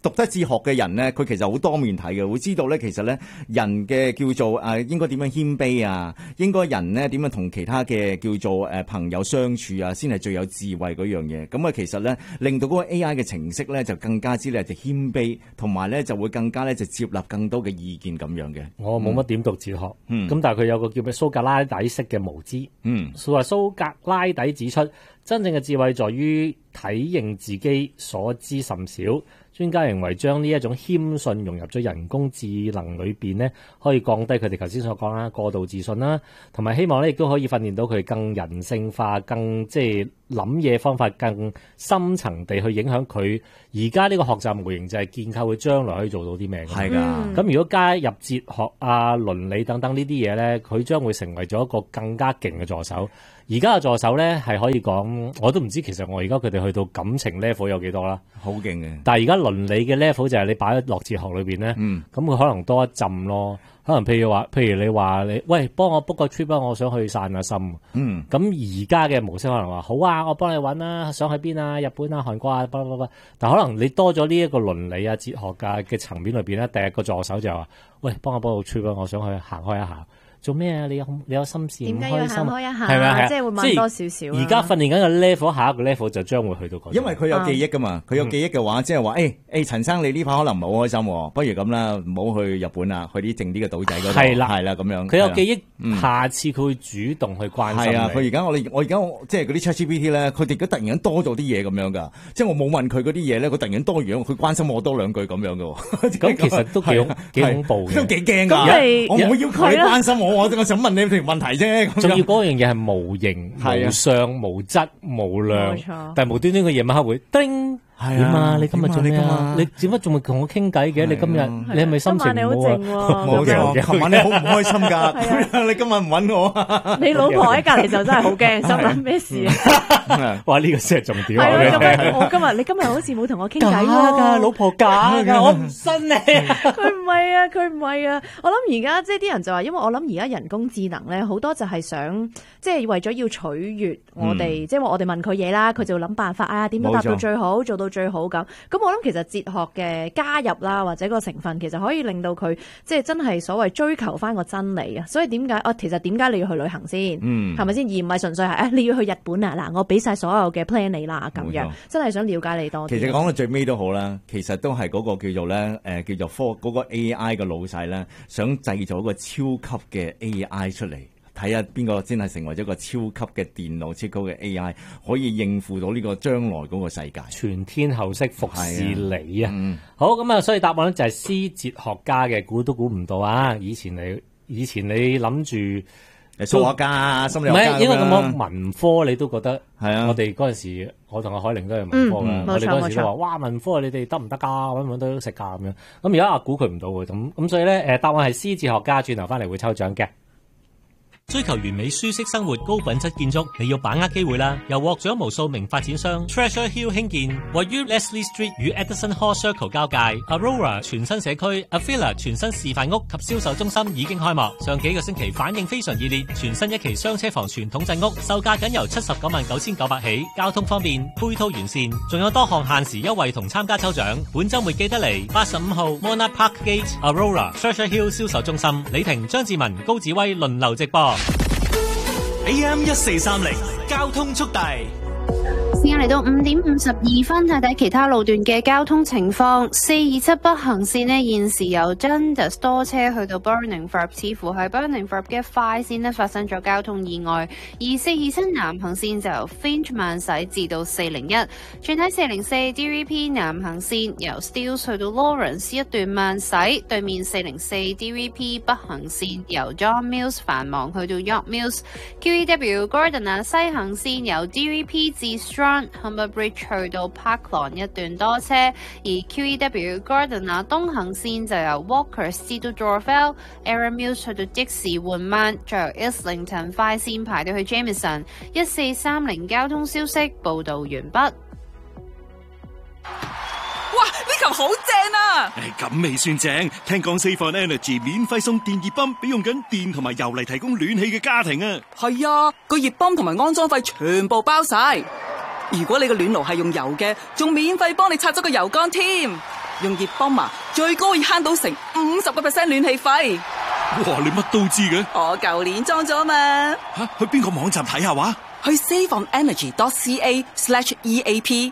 讀得哲學嘅人咧，佢其實好多面睇嘅，會知道咧，其實咧人嘅叫做誒、呃、應該點樣謙卑啊，應該人咧點樣同其他嘅叫做誒、呃、朋友相處啊，先係最有智慧嗰樣嘢。咁啊，其實咧令到嗰個 A I 嘅程式咧就更加之咧就謙卑，同埋咧就會更加咧就接納更多嘅意見咁樣嘅。 我冇乜點讀哲學， 嗯， 咁但係佢有個叫咩蘇格拉底式嘅無知， 嗯， 佢話蘇格拉底指出，真正嘅智慧在於體認自己所知甚少。專家認為將呢一種謙遜融入咗人工智能裏邊呢，可以降低佢哋頭先所講啦過度自信啦，同埋希望咧亦都可以訓練到佢更人性化、更即係諗嘢方法更深層地去影響佢而家呢個學習模型，就係建構佢將來可以做到啲咩。 係㗎。 咁如果加入哲學啊、倫理等等呢啲嘢咧，佢將會成為咗一個更加勁嘅助手。而家嘅助手咧係可以講，我都唔知其實我而家佢哋去到感情 level 有幾多啦， 好勁嘅。 但係而家倫理嘅 level 就係你擺喺落哲學裏邊咧， 嗯， 咁佢可能多一浸咯。可能譬如話，譬如你話你，喂，幫我 book 個 trip 啊，我想去散下心。 嗯， 咁而家嘅模式可能話好啊，我幫你揾啦，想去邊啊，日本啊、韓國啊，巴拉巴拉。但可能你多咗呢一個倫理啊、哲學嘅嘅層面裏邊咧，第一個助手就話，喂，幫我 book 個 trip 啊，我想去行開一下。做咩啊？你有你有心事唔開心？ 點解要行開一下？ 係咪啊？ 即係會問多少少。 而家訓練緊嘅 level，下一個 level 就將會去到嗰。 因為佢有記憶噶嘛，佢、嗯、有記憶嘅話，即係話，誒誒，陳生你呢排可能唔係好開心，不如咁啦，唔好去日本啦，去啲靜啲嘅島仔嗰度。係啦，係啦，咁樣。佢有記憶，嗯、下次佢會主動去關心你。係啊，佢而家我哋我而家即係嗰啲 ChatGPT 咧，佢哋而家突然間多咗啲嘢咁樣噶，即係我冇問佢嗰啲嘢咧，佢突然間多樣，佢關心我多兩句咁樣噶。咁其實都幾幾恐怖嘅，都幾驚噶。我唔會要求你關心我，我我想問你。問題啫，仲要嗰樣嘢係無形、無相、無質、無量，但係無端端佢夜晚黑會叮。係啊！你今日做咩啊？你點解仲未同我傾偈嘅？你今日你係咪心情唔好啊？冇嘅，琴晚你好唔開心㗎。你今日唔揾我啊？你老婆喺隔離就真係好驚，心諗咩事啊？哇！呢個先係重點。係啊！我今日你今日好似冇同我傾偈喎。假㗎，老婆假㗎，我唔信你。佢唔係啊，佢唔係啊。我諗而家即係啲人就話，因為我諗而家人工智能咧好多就係想即係為咗要取悅我哋，即係話我哋問佢嘢啦，佢就諗辦法啊，點樣答到最好，做到最好咁，咁我諗其實哲學嘅加入啦，或者個成分，其實可以令到佢即係真係所謂追求翻個真理啊。所以點解啊？其實點解你要去旅行先？嗯，係咪先？而唔係純粹係誒、啊、你要去日本啊？嗱，我俾晒所有嘅 plan 你啦，咁樣真係想了解你多啲。其實講到最尾都好啦，其實都係嗰個叫做咧誒、呃、叫做科嗰、嗰個 A I 嘅老細咧，想製造一個超級嘅 A I 出嚟。睇下邊個先係成為咗一個超級嘅電腦、超級嘅 A I， 可以應付到呢個將來嗰個世界，全天候式服侍你啊！嗯、好咁啊，所以答案咧就係 C 哲學家嘅，估都估唔到啊！以前你以前你諗住數學家、心理學家，唔係應該咁講文科，你都覺得係啊？我哋嗰陣時，我同阿海玲都係文科㗎，嗯、我哋嗰陣時都話：哇，文科你哋得唔得㗎？揾唔揾到食㗎咁樣？咁而家啊，估佢唔到喎，咁咁所以咧，誒答案係 C 哲學家，轉頭翻嚟會抽獎嘅。追求完美舒適生活、高品質建築，你要把握機會啦！由獲獎無數名發展商 Treasure Hill 興建，位於 Leslie Street 與 Edison Hall Circle 交界 Aurora 全新社區 Avila 全新示範屋及銷售中心已經開幕。上幾個星期反應非常熱烈，全新一期雙車房傳統鎮屋售價僅由七十九萬九千九百起，交通方便，配套完善，仲有多項限時優惠同參加抽獎。本週末記得嚟八十五號 Monarch Park Gate Aurora Treasure Hill 銷售中心，李婷、張志文、高子威輪流直播。A M 一四三零交通速遞。時間嚟到五點五十二分，睇睇其他路段嘅交通情況。四二七北行線呢，現時由 Dundas 多車去到 Burningford， 似乎係 Burningford 嘅快線呢發生咗交通意外。而四二七南行線就由 Finch 慢駛至到四零一，轉睇四零四 D V P 南行線由 Steeles 去到 Lawrence 一段慢駛，對面四零四 D V P 北行線由 John Mills 繁忙去到 York Mills。Q E W Gardiner 西行線由 D V P 至 Strand。Humber Bridge 去到 Parklawn 一段多車，而 Q E W Gardiner 東行線就由 Walkers 至到 Dorfell，Aaron Mills 去到即時緩慢，最後 Islington 快線排到去 Jameson。一四三零交通消息報導完畢。 哇！呢球好正啊！ 誒，咁未算正，聽講 Save On Energy 免費送電熱泵俾用緊電同埋油嚟提供暖氣嘅家庭啊！ 係啊，個熱泵同埋安裝費全部包晒。如果你個暖爐係用油嘅，仲免費幫你拆咗個油缸添。 用熱泵啊，最高可以慳到成五十個 percent 暖氣費。 哇！你乜都知嘅？ 我舊年裝咗嘛。 吓，去邊個網站睇下話？ 去 saveonenergy.ca slash eap。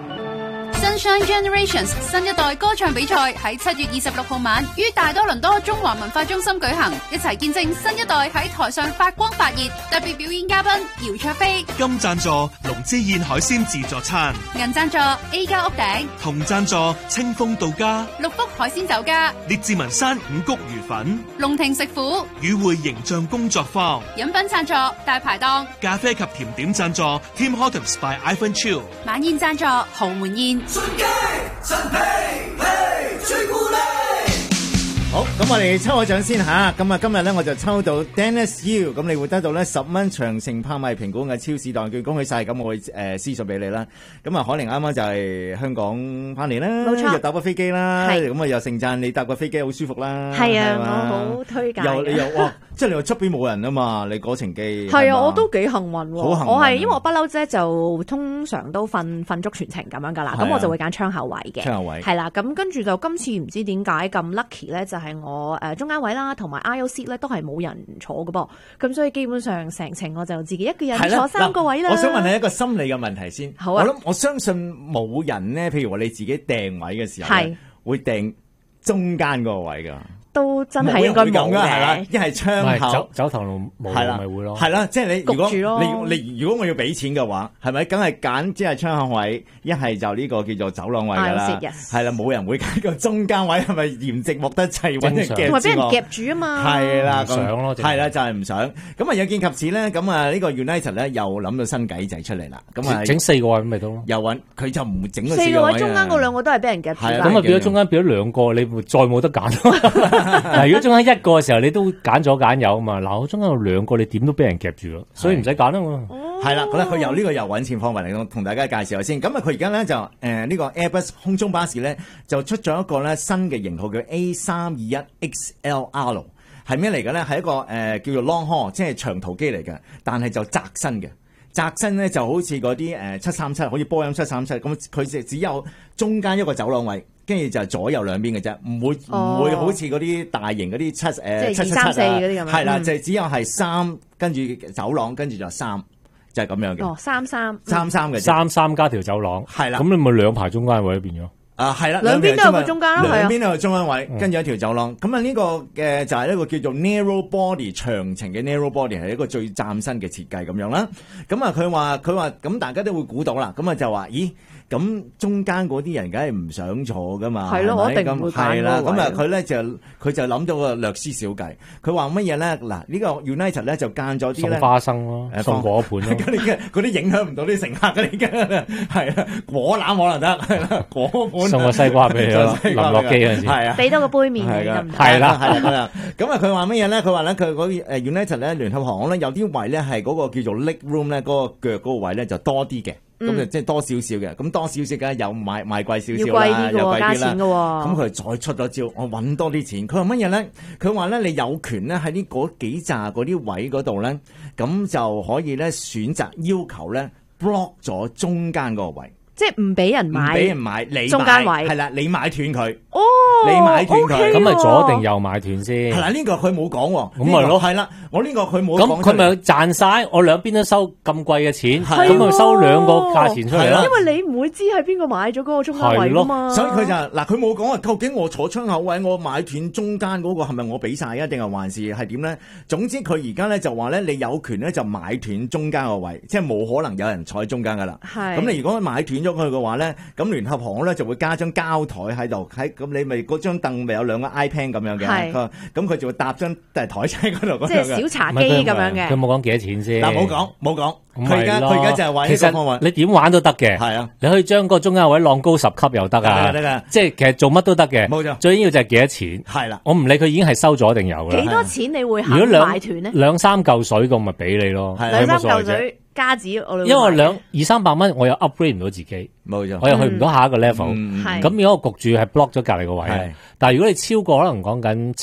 Sunshine Generations 新一代歌唱比賽喺七月二十六號晚於大多倫多中華文化中心舉行，一齊見證新一代喺台上發光發熱。特別表演嘉賓姚卓飛， 金贊助龍之燕海鮮自助餐， 銀贊助 A 家屋頂， 銅贊助清風到家， 六福海鮮酒家， 列治文山五穀魚粉， 龍庭食府， 與會形象工作坊， 飲品贊助大排檔， 咖啡及甜點贊助 Tim Hortons by Ivan Chill， 晚宴贊助豪門宴。 順機陳皮皮朱古力。 好，咁我哋抽個獎先吓，咁啊今日咧我就抽到 Dennis Yu， 咁你會得到咧十蚊長城拍賣評估嘅超市代券，恭喜晒！咁我會誒、呃、私信俾你啦。咁啊可能啱啱就係香港翻嚟啦， 冇錯， 又搭過飛機啦，咁啊又盛讚你搭過飛機好舒服啦， 係啊，我好推介。 又你又哇，即係你話出邊冇人啊嘛，你嗰程機係啊，我都幾幸運喎。 好幸運， 我係因為我不嬲啫，就通常都瞓瞓足全程咁樣噶啦，咁我就會揀窗口位嘅， 窗口位係啦。咁跟住就今次唔知點解咁 lucky 咧，就係我誒中間位啦，同埋 aisle seat 咧都係冇人坐嘅噃，咁所以基本上成程我就自己一個人坐三個位啦。 我想問你一個心理嘅問題先， 好啊， 我諗我相信冇人咧，譬如話你自己訂位嘅時候， 係會訂中間嗰個位㗎。 都真係應該冇嘅， 一係窗口走走頭路冇咪會咯， 係啦，即係你如果你你如果我要俾錢嘅話，係咪梗係揀即係窗口位，一係就呢個叫做走廊位㗎啦，係啦，冇人會揀個中間位，係咪嫌寂寞得滯揾人夾住我？ 同埋俾人夾住啊嘛， 係啦， 唔想咯， 係啦，就係唔想。咁啊有見及此咧，咁啊呢個 United 咧又諗到新計仔出嚟啦，咁啊整四個位咁咪得咯， 又揾佢就唔整四個位，中間嗰兩個都係俾人夾住， 咁啊變咗中間變咗兩個，你再冇得揀。嗱，如果中間一個嘅時候，你都揀咗揀有啊嘛。嗱，我中間有兩個，你點都俾人夾住咯，所以唔使揀啊嘛。 係啦，咁咧佢由呢個又揾錢方法嚟同大家介紹下先。咁啊，佢而家咧就誒呢、呃這個 Airbus 空中巴士咧就出咗一個咧新嘅型號叫 A 三二一 X L R， 係咩嚟嘅咧？係一個誒、呃、叫做 long haul， 即係長途機嚟嘅，但係就窄身嘅。窄身咧就好似嗰啲誒七三七，好似波音七三七咁，佢就只有中間一個走廊位，跟住就係左右兩邊嘅啫，唔會唔、哦、會好似嗰啲大型嗰啲七誒七七七啊，係啦，就係、是、只有係三跟住走廊，跟住就三，就係、是、咁樣嘅。 哦，三三三三嘅， 三三加條走廊，係啦，咁你咪兩排中間位變咗。 啊，係啦， 兩邊都有個中間咯， 兩邊都有中間位，跟住一條走廊。咁啊呢個嘅就係一個叫做 narrow body 長程嘅 narrow body， 係一個最嶄新嘅設計咁樣啦。咁啊佢話佢話咁大家都會估到啦。咁啊就話咦，咁中間嗰啲人梗係唔想坐噶嘛， 係咯，我一定唔會揀。 係啦，咁啊佢咧就佢就諗到個略施小計。佢話乜嘢咧？嗱呢個 United 咧就間咗啲咧送花生咯，送果盤咯。 嗰啲影響唔到啲乘客嘅，而家係啊果籃可能得，係啦果盤。 送個西瓜俾你咯，臨落機嗰陣時， 係啊， 俾多個杯麵係㗎， 係啦，係啦，咁啊，佢話乜嘢咧？佢話咧，佢嗰誒 United 咧，聯合航空咧，有啲位咧係嗰個叫做 leg room 咧，嗰個腳嗰個位咧就多啲嘅，咁就即係多少少嘅，咁多少少梗係有賣賣貴少少啦，又貴啲啦，咁佢再出咗招，我揾多啲錢。佢話乜嘢咧？佢話咧，你有權咧喺呢嗰幾紮嗰啲位嗰度咧，咁就可以咧選擇要求咧 block 咗中間嗰個位。 即係唔俾人買， 唔俾人買，你買中間位係啦，你買斷佢。 哦， 你買斷佢， 咁咪左定右買斷先？ 係啦，呢個佢冇講喎。 咁咪咯， 係啦，我呢個佢冇講。 咁佢咪賺晒？我兩邊都收咁貴嘅錢，咁咪收兩個價錢出嚟啦。 因為你唔會知係邊個買咗嗰個中間位㗎嘛。 所以佢就嗱，佢冇講話究竟我坐窗口位，我買斷中間嗰個係咪我俾晒啊？定係還是係點咧？總之佢而家咧就話咧，你有權咧就買斷中間個位，即係冇可能有人坐喺中間㗎啦。係。咁你如果買斷咗佢嘅話咧，咁聯合航空咧就會加張膠台喺度，喺咁你咪嗰張凳咪有兩個 iPad 咁樣嘅，咁佢就會搭張台喺嗰度， 即係小茶幾咁樣嘅。 佢冇講幾多錢先？ 嗱，冇講冇講，佢而家佢而家就係話呢個方案， 你點玩都得嘅。係啊，你可以將個中間位晾高十級又得啊，得噶，即係其實做乜都得嘅。冇錯，最緊要就係幾多錢。係啦，我唔理佢已經係收咗定有啦。 幾多錢你會肯買斷咧？ 兩三嚿水咁咪俾你咯， 兩三嚿水。加紙我因為兩二三百蚊，我又 upgrade 唔到自己， 冇錯， 我又去唔到下一個 level。咁、 嗯、 如果我焗住係 block 咗隔離個位，但係如果你超過可能講緊七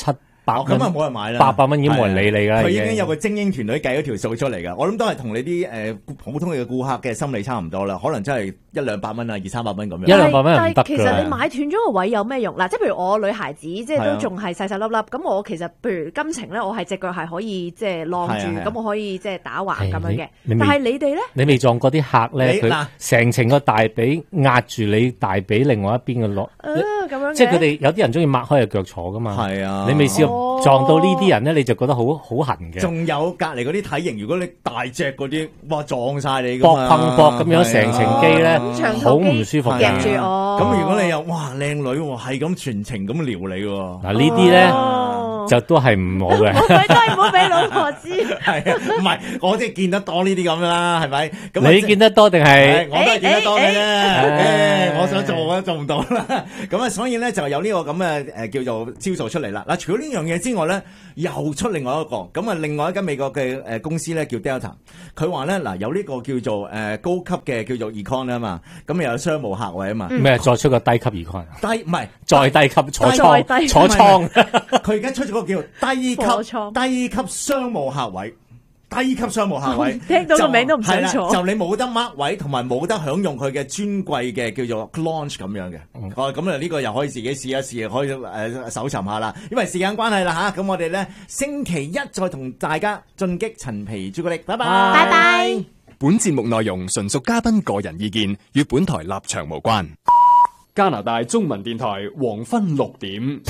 百蚊， 咁啊冇人買啦， 八百蚊已經冇人理你㗎。 佢已經有個精英團隊計咗條數出嚟㗎。我諗都係同你啲誒普通嘅顧客嘅心理差唔多啦，可能真係一兩百蚊啊，二三百蚊咁樣。 一兩百蚊但唔得㗎。 其實你買斷咗個位有咩用？嗱，即係譬如我女孩子，即係都仲係細細粒粒，咁我其實譬如金程咧，我係隻腳係可以即係晾住，咁我可以即係打橫咁樣嘅。但係你哋咧？ 你未撞過啲客咧？佢成程個大髀壓住你大髀另外一邊嘅落。 咁樣即係佢哋有啲人中意擘開隻腳坐噶嘛。 係啊， 你未試過撞到呢啲人咧，你就覺得好好痕嘅。 仲有隔離嗰啲體型，如果你大隻嗰啲，哇撞晒你㗎搏嘛， 碰搏咁樣成程機咧，好唔舒服嘅。 夾住我。 咁如果你又哇靚女喎，係咁全程咁撩你喎。 嗱呢啲咧就都係唔好嘅。 佢都係唔好俾老婆知。 係啊，唔係我即係見得多呢啲咁樣啦，係咪？咁你見得多定係？ 我都係見得多嘅啫。誒，我想做我都做唔到啦。咁啊，所以咧就有呢個咁嘅誒叫做招數出嚟啦。嗱，除咗呢樣嘢之外咧，又出另外一個咁啊，另外一間美國嘅誒公司咧叫 Delta， 佢話咧嗱有呢個叫做誒高級嘅叫做 Econ 啊嘛，咁又有商務客位啊嘛。 咩？再出個低級 Econ？ 低唔係再低級坐倉坐倉。 佢而家出咗個叫低級低級商務客位。低級商務客位， 聽到個名都唔想坐。 就你冇得 mark 位，同埋冇得享用佢嘅尊貴嘅叫做 launch 咁樣嘅。哦、嗯，咁啊呢個又可以自己試一試，可以誒、呃、搜尋下啦。因為時間關係啦吓，咁我哋咧星期一再同大家進擊陳皮朱古力。拜拜， 拜拜。 本節目內容純屬嘉賓個人意見，與本台立場無關。 加拿大中文電台黃昏六點，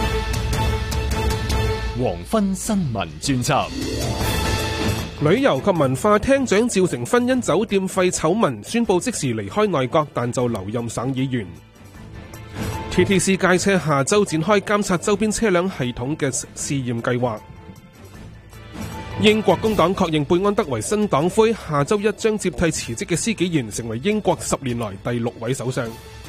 黃昏新聞專輯。 旅遊及文化廳長趙成婚因酒店費醜聞宣布即時離開內閣，但就留任省議員。T T C 街車下周展開監察周邊車輛系統嘅試驗計劃。英國工黨確認貝安德為新黨魁，下周一將接替辭職嘅施紀賢成為英國十年來第六位首相。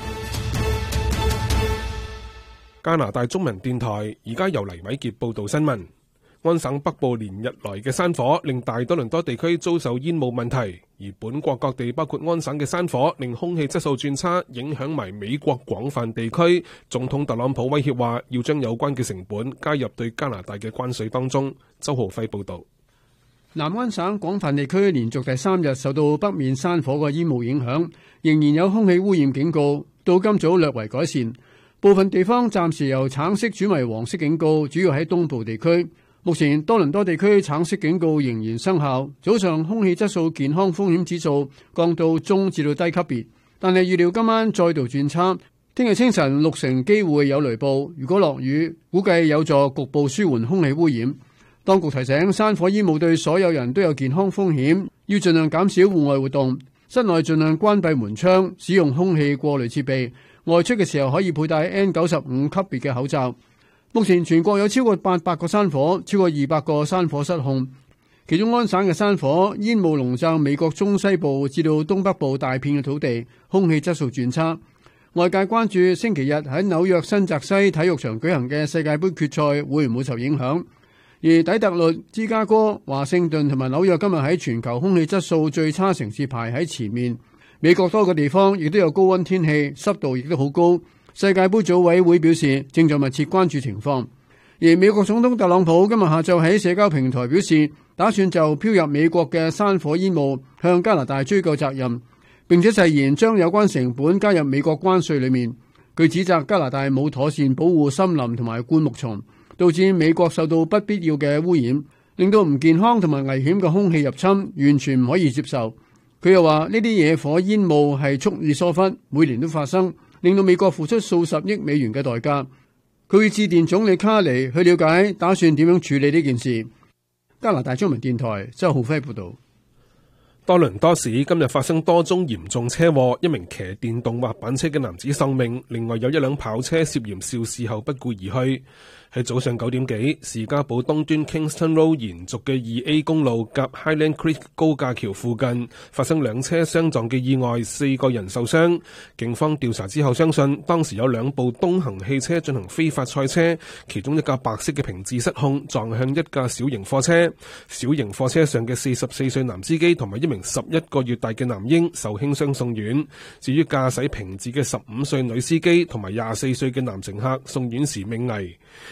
加拿大中文電台而家由黎偉傑報道新聞。安省北部連日來嘅山火令大多倫多地區遭受煙霧問題，而本國各地包括安省嘅山火令空氣質素轉差，影響埋美國廣泛地區。總統特朗普威脅話要將有關嘅成本加入對加拿大嘅關稅當中。周浩輝報道。 南安省廣泛地區連續第三日受到北面山火嘅煙霧影響，仍然有空氣污染警告，到今早略為改善，部分地方暫時由橙色轉為黃色警告，主要喺東部地區。目前多倫多地區橙色警告仍然生效，早上空氣質素健康風險指數降到中至到低級別，但係預料今晚再度轉差。聽日清晨六成機會有雷暴，如果落雨，估計有助局部舒緩空氣污染。當局提醒山火煙霧對所有人都有健康風險，要盡量減少戶外活動，室內盡量關閉門窗，使用空氣過濾設備，外出嘅時候可以佩戴 N 九十五級別嘅口罩。目前全國有超過八百個山火，超過二百個山火失控。其中安省嘅山火煙霧籠罩美國中西部至到東北部大片嘅土地，空氣質素轉差。外界關注星期日喺紐約新澤西體育場舉行嘅世界盃決賽會唔會受影響。而底特律、芝加哥、華盛頓同埋紐約今日喺全球空氣質素最差城市排喺前面。美國多個地方亦都有高溫天氣，濕度亦都好高。世界盃組委會表示正在密切關注情況，而美國總統特朗普今日下晝喺社交平台表示，打算就飄入美國嘅山火煙霧向加拿大追究責任，並且誓言將有關成本加入美國關稅裏面。佢指責加拿大冇妥善保護森林同埋灌木叢，導致美國受到不必要嘅污染，令到唔健康同埋危險嘅空氣入侵，完全唔可以接受。佢又話呢啲野火煙霧係蓄意疏忽，每年都發生，令到美國付出數十億美元嘅代價。佢會致電總理卡尼去了解打算點樣處理呢件事。加拿大中文電台周浩輝報道。 多倫多市今日發生多宗嚴重車禍，一名騎電動滑板車嘅男子喪命，另外有一輛跑車涉嫌肇事後不顧而去。喺早上九點幾，士嘉堡東端 Kingston Road 延續嘅二 A 公路夾 Highland Creek 高架橋附近發生兩車相撞嘅意外，四個人受傷。警方調查之後相信，當時有兩部東行汽車進行非法賽車，其中一架白色嘅平治失控撞向一架小型貨車。小型貨車上嘅四十四歲男司機同埋一名十一個月大嘅男嬰受輕傷送院。至於駕駛平治嘅十五歲女司機同埋廿四歲嘅男乘客送院時命危。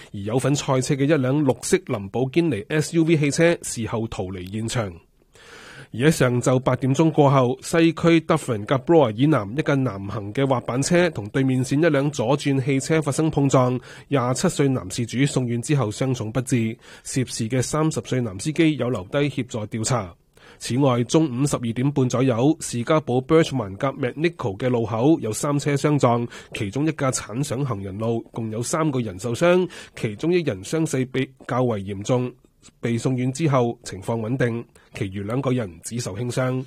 而有份賽車嘅一輛綠色林寶堅尼 S U V 汽車事後逃離現場。而喺上晝八點鐘過後，西區 Dufferin 及 Bloor 以南一架南行嘅滑板車同對面線一輛左轉汽車發生碰撞，廿七歲男事主送院之後傷重不治，涉事嘅三十歲男司機有留低協助調查。此外，中午十二點半左右，士嘉堡 Birchman 及 McNichol 嘅路口有三車相撞，其中一架鏟上行人路，共有三個人受傷，其中一人傷勢比較為嚴重，被送院之後情況穩定，其餘兩個人只受輕傷。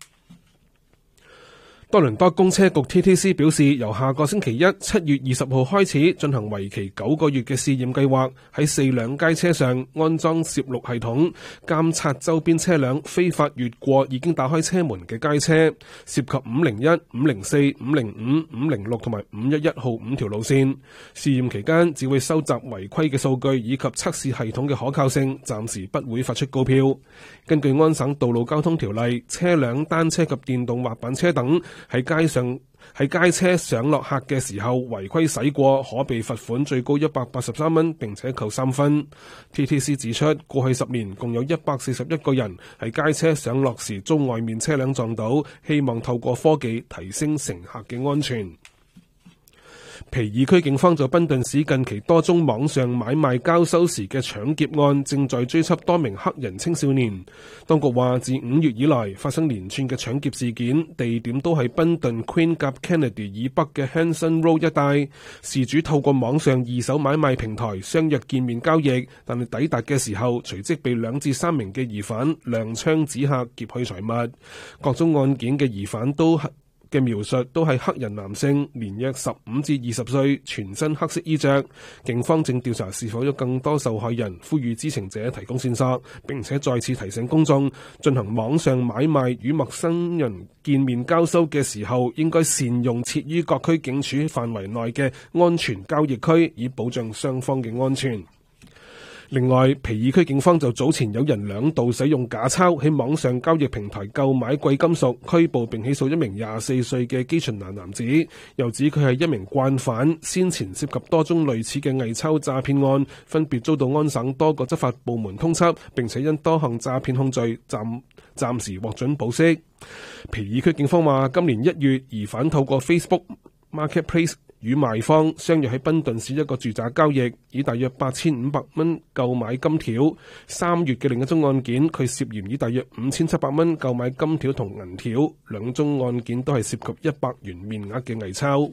多倫多公車局 T T C 表示，由下個星期一七月二十號開始進行為期九個月嘅試驗計劃，喺四輛街車上安裝攝錄系統，監察周邊車輛非法越過已經打開車門嘅街車，涉及五零一、五零四、五零五、五零六同埋五一一號五條路線。試驗期間只會收集違規嘅數據以及測試系統嘅可靠性，暫時不會發出告票。根據安省道路交通條例，車輛、單車及電動滑板車等喺街上喺街車上落客嘅時候違規駛過，可被罰款最高一百八十三蚊，並且扣三分。T T C 指出，過去十年共有一百四十一個人喺街車上落時遭外面車輛撞到，希望透過科技提升乘客嘅安全。皮爾區警方就賓頓市近期多宗網上買賣交收時嘅搶劫案，正在追緝多名黑人青少年。當局話，自五月以來發生連串嘅搶劫事件，地點都係賓頓 Queen 及 Kennedy 以北嘅 Hanson Road 一帶。事主透過網上二手買賣平台相約見面交易，但係抵達嘅時候，隨即被兩至三名嘅疑犯亮槍指嚇劫去財物。各宗案件嘅疑犯都嘅描述都係黑人男性，年約十五至二十歲，全身黑色衣着。警方正調查是否有更多受害人，呼籲知情者提供線索，並且再次提醒公眾進行網上買賣與陌生人見面交收嘅時候，應該善用設於各區警署範圍內嘅安全交易區，以保障雙方嘅安全。另外，皮爾區警方就早前有人兩度使用假鈔喺網上交易平台購買貴金屬，拘捕並起訴一名廿四歲嘅基順蘭男子，又指佢係一名慣犯，先前涉及多宗類似嘅偽鈔詐騙案，分別遭到安省多個執法部門通緝，並且因多項詐騙控罪暫暫時獲准保釋。皮爾區警方話，今年一月，疑犯透過 Facebook Marketplace與賣方相約喺賓頓市一個住宅交易，以大約八千五百蚊購買金條。三月嘅另一宗案件，佢涉嫌以大約五千七百蚊購買金條同銀條，兩宗案件都係涉及一百元面額嘅偽鈔。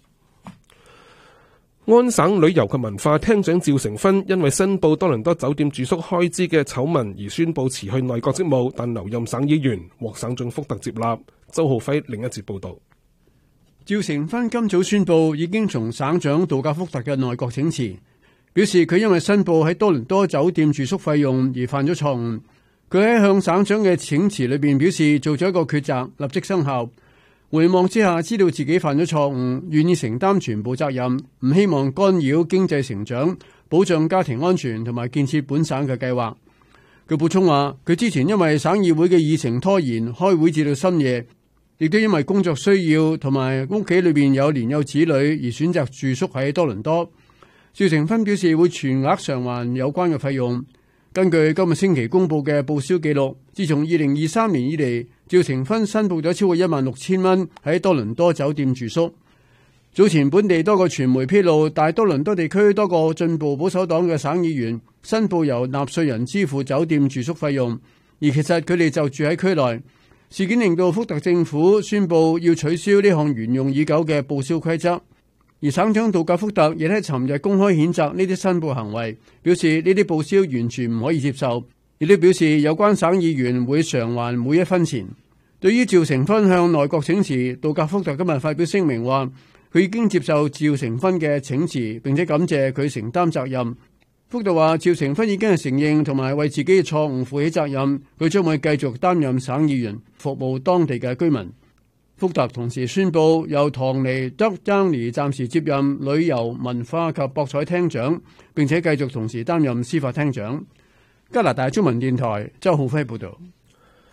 安省旅遊及文化廳長趙成芬因為申報多倫多酒店住宿開支嘅醜聞而宣布辭去內閣職務，但留任省議員，獲省長福特接納。周浩輝另一節報道。 趙成芬今早宣布已經從省長杜格福特嘅內閣請辭，表示佢因為申報喺多倫多酒店住宿費用而犯咗錯誤。佢喺向省長嘅請辭裏邊表示做咗一個抉擇，立即生效。回望之下，知道自己犯咗錯誤，願意承擔全部責任，唔希望干擾經濟成長、保障家庭安全同埋建設本省嘅計劃。佢補充話，佢之前因為省議會嘅議程拖延，開會至到深夜。亦都因為工作需要同埋屋企裏邊有年幼子女而選擇住宿喺多倫多。趙成芬表示會全額償還有關嘅費用。根據今日星期公布嘅報銷記錄，自從二零二三年以嚟，趙成芬申報咗超過一萬六千蚊喺多倫多酒店住宿。早前本地多個傳媒披露，大多倫多地區多個進步保守黨嘅省議員申報由納稅人支付酒店住宿費用，而其實佢哋就住喺區內。事件令到福特政府宣布要取消呢項沿用已久嘅報銷規則，而省長杜格福特亦喺尋日公開譴責呢啲申報行為，表示呢啲報銷完全唔可以接受，亦都表示有關省議員會償還每一分錢。對於趙成芬向內閣請辭，杜格福特今日發表聲明話，佢已經接受趙成芬嘅請辭，並且感謝佢承擔責任。福特話，趙成芬已經係承認同埋為自己嘅錯誤負起責任，佢將會繼續擔任省議員，服務當地嘅居民。福特同時宣布由唐尼德張尼暫時接任旅遊文化及博彩廳長，並且繼續同時擔任司法廳長。加拿大中文電台周浩輝報道。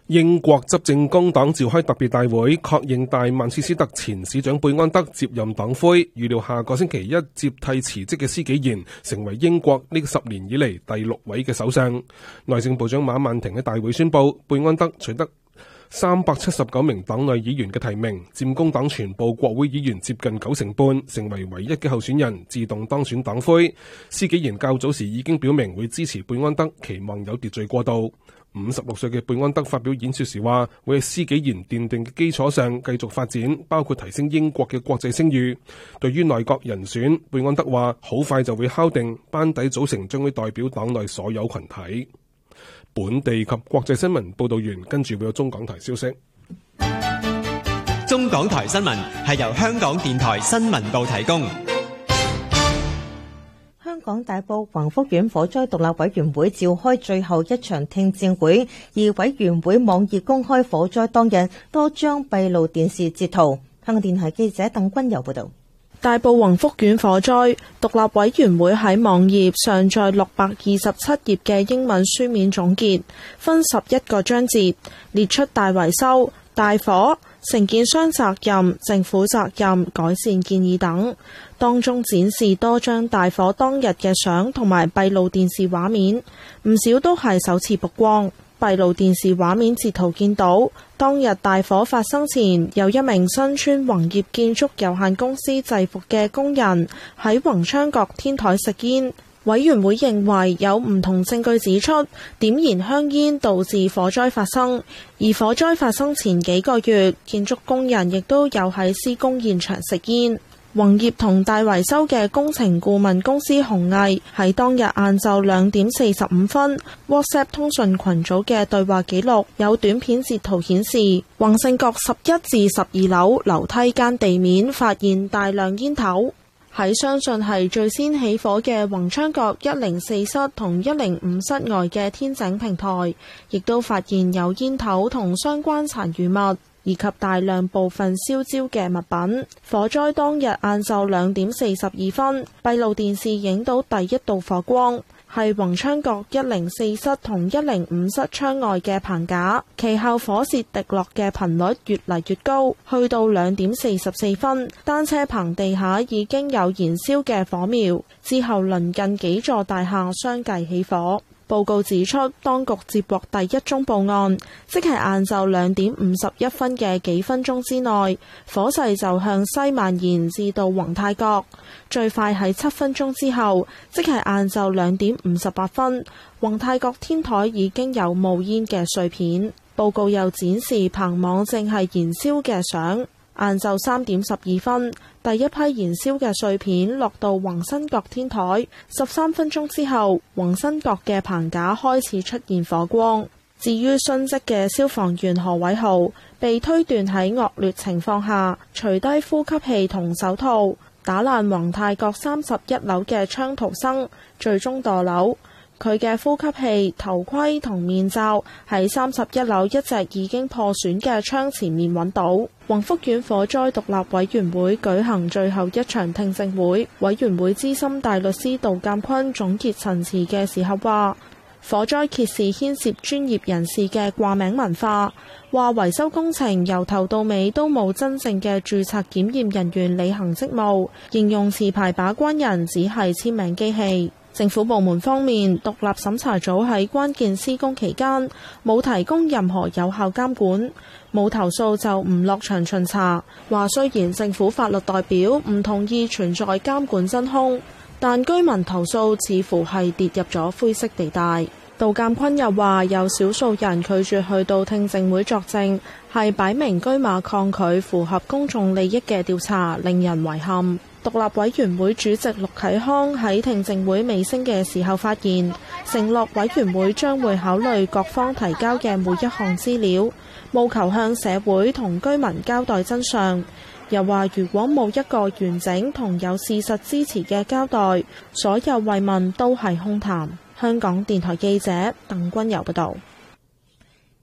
英國執政工黨召開特別大會，確認大曼徹斯特前市長貝安德接任黨魁，預料下個星期一接替辭職嘅施紀賢，成為英國呢十年以嚟第六位嘅首相。內政部長馬曼婷喺大會宣布，貝安德取得三百七十九名黨內議員嘅提名，佔工黨全部國會議員接近九成半，成為唯一嘅候選人，自動當選黨魁。施紀賢較早時已經表明會支持貝安德，期望有秩序過渡。五十六歲嘅貝安德發表演說時話，會喺施紀賢奠定嘅基礎上繼續發展，包括提升英國嘅國際聲譽。對於內閣人選，貝安德話好快就會敲定，班底組成將會代表黨內所有群體。本地及國際新聞報道完，跟住會有中港台消息。 中港台新聞係由香港電台新聞部提供。 香港大埔宏福苑火災獨立委員會召開最後一場聽證會，而委員會網頁公開火災當日多張閉路電視截圖。香港電台記者鄧君柔報道。 大埔宏福苑火災獨立委員會喺網頁上載六百二十七頁嘅英文書面總結，分十一個章節，列出大維修、大火、承建商責任、政府責任、改善建議等。當中展示多張大火當日嘅相同埋閉路電視畫面，唔少都係首次曝光。閉路電視畫面截圖見到，當日大火發生前，有一名身穿宏業建築有限公司制服嘅工人喺宏昌閣天台食煙。委員會認為有唔同證據指出，點燃香煙導致火災發生，而火災發生前幾個月，建築工人亦都有喺施工現場食煙。宏業同大維修嘅工程顧問公司鴻毅喺當日晏晝兩點四十五分 WhatsApp 通訊群組嘅對話記錄有短片截圖顯示，宏盛閣十一至十二樓樓梯間地面發現大量煙頭。喺相信係最先起火嘅宏昌閣一零四室同一零五室外嘅天井平台，亦都發現有煙頭同相關殘餘物，以及大量部分燒焦嘅物品。火災當日晏晝兩點四十二分，閉路電視影到第一道火光，係宏昌閣一零四室同一零五室窗外嘅棚架。其後火舌滴落嘅頻率越嚟越高，去到兩點四十四分，單車棚地下已經有燃燒嘅火苗。之後鄰近幾座大廈相繼起火。報告指出，當局接獲第一宗報案，即係晏晝兩點五十一分嘅幾分鐘之內，火勢就向西蔓延至到宏泰閣。最快喺七分鐘之後，即係晏晝兩點五十八分，宏泰閣天台已經有冒煙嘅碎片。報告又展示棚網正係燃燒嘅相。晏晝三點十二分，第一批燃燒嘅碎片落到宏新閣天台，十三分鐘之後，宏新閣嘅棚架開始出現火光。至於殉職嘅消防員何偉豪，被推斷喺惡劣情況下，除低呼吸器同手套，打爛宏泰閣三十一樓嘅窗逃生，最終墮樓。佢嘅呼吸器、頭盔同面罩喺三十一樓一隻已經破損嘅窗前面揾到。宏福苑火災獨立委員會舉行最後一場聽證會，委員會資深大律師杜鑑坤總結陳詞嘅時候話，火災揭示牽涉專業人士嘅掛名文化，話維修工程由頭到尾都冇真正嘅註冊檢驗人員履行職務，形容持牌把關人只係簽名機器。政府部門方面，獨立審查組喺關鍵施工期間冇提供任何有效監管，冇投訴就唔落場巡查。話雖然政府法律代表唔同意存在監管真空，但居民投訴似乎係跌入咗灰色地帶。杜鑑坤又話，有少數人拒絕去到聽證會作證，係擺明車馬抗拒符合公眾利益嘅調查，令人遺憾。獨立委員會主席陸啟康喺聽證會尾聲嘅時候發言，承諾委員會將會考慮各方提交嘅每一項資料，務求向社會同居民交代真相。又話如果冇一個完整同有事實支持嘅交代，所有慰問都係空談。香港電台記者鄧君柔報道。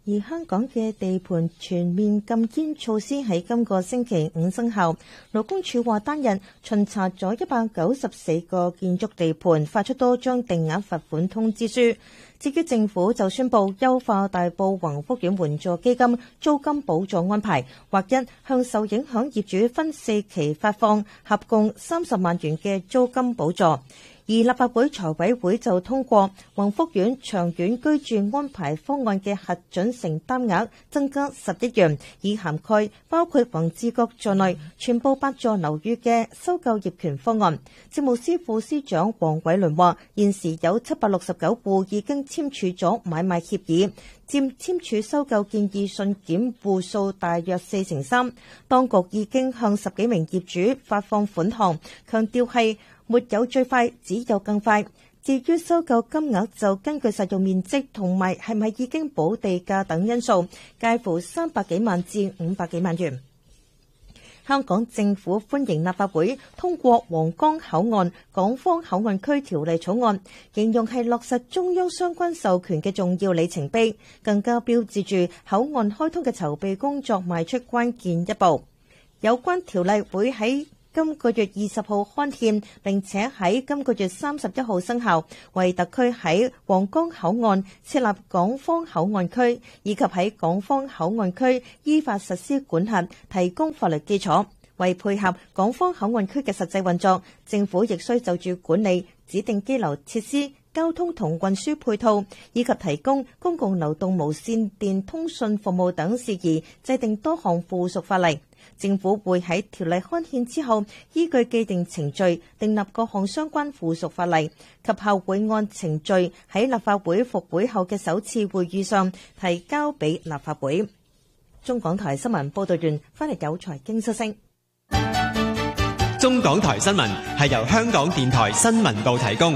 而香港嘅地盤全面禁煙措施喺今個星期五生效。勞工處話單日巡查咗一百九十四個建築地盤，發出多張定額罰款通知書。至於政府就宣布優化大埔宏福苑援助基金租金補助安排，劃一向受影響業主分四期發放合共三十萬元嘅租金補助。而立法會財委會就通過宏福苑長遠居住安排方案嘅核准承擔額增加十億元，以涵蓋包括宏志閣在內全部八座樓宇嘅收購業權方案。政務司副司長黃偉綸話：現時有七百六十九戶已經簽署咗買賣協議，佔簽署收購建議信件戶數大約四成三。當局已經向十幾名業主發放款項，強調係沒有最快，只有更快。至於收購金額就根據實用面積同埋係咪已經補地價等因素，介乎三百幾萬至五百幾萬元。香港政府歡迎立法會通過皇崗口岸港方口岸區條例草案，形容係落實中央相關授權嘅重要里程碑，更加標誌住口岸開通嘅籌備工作邁出關鍵一步。有關條例會喺今個月二十號刊憲，並且喺今個月三十一號生效，為特區喺皇崗口岸設立港方口岸區，以及喺港方口岸區依法實施管轄提供法律基礎。為配合港方口岸區嘅實際運作，政府亦需就住管理指定羈留設施、交通同運輸配套，以及提供公共流動無線電通訊服務等事宜，制定多項附屬法例。政府會喺條例刊憲之後，依據既定程序訂立各項相關附屬法例，及後會按程序喺立法會復會後嘅首次會議上提交俾立法會。中港台新聞報道完，翻嚟有財經消息。 中港台新聞係由香港電台新聞部提供。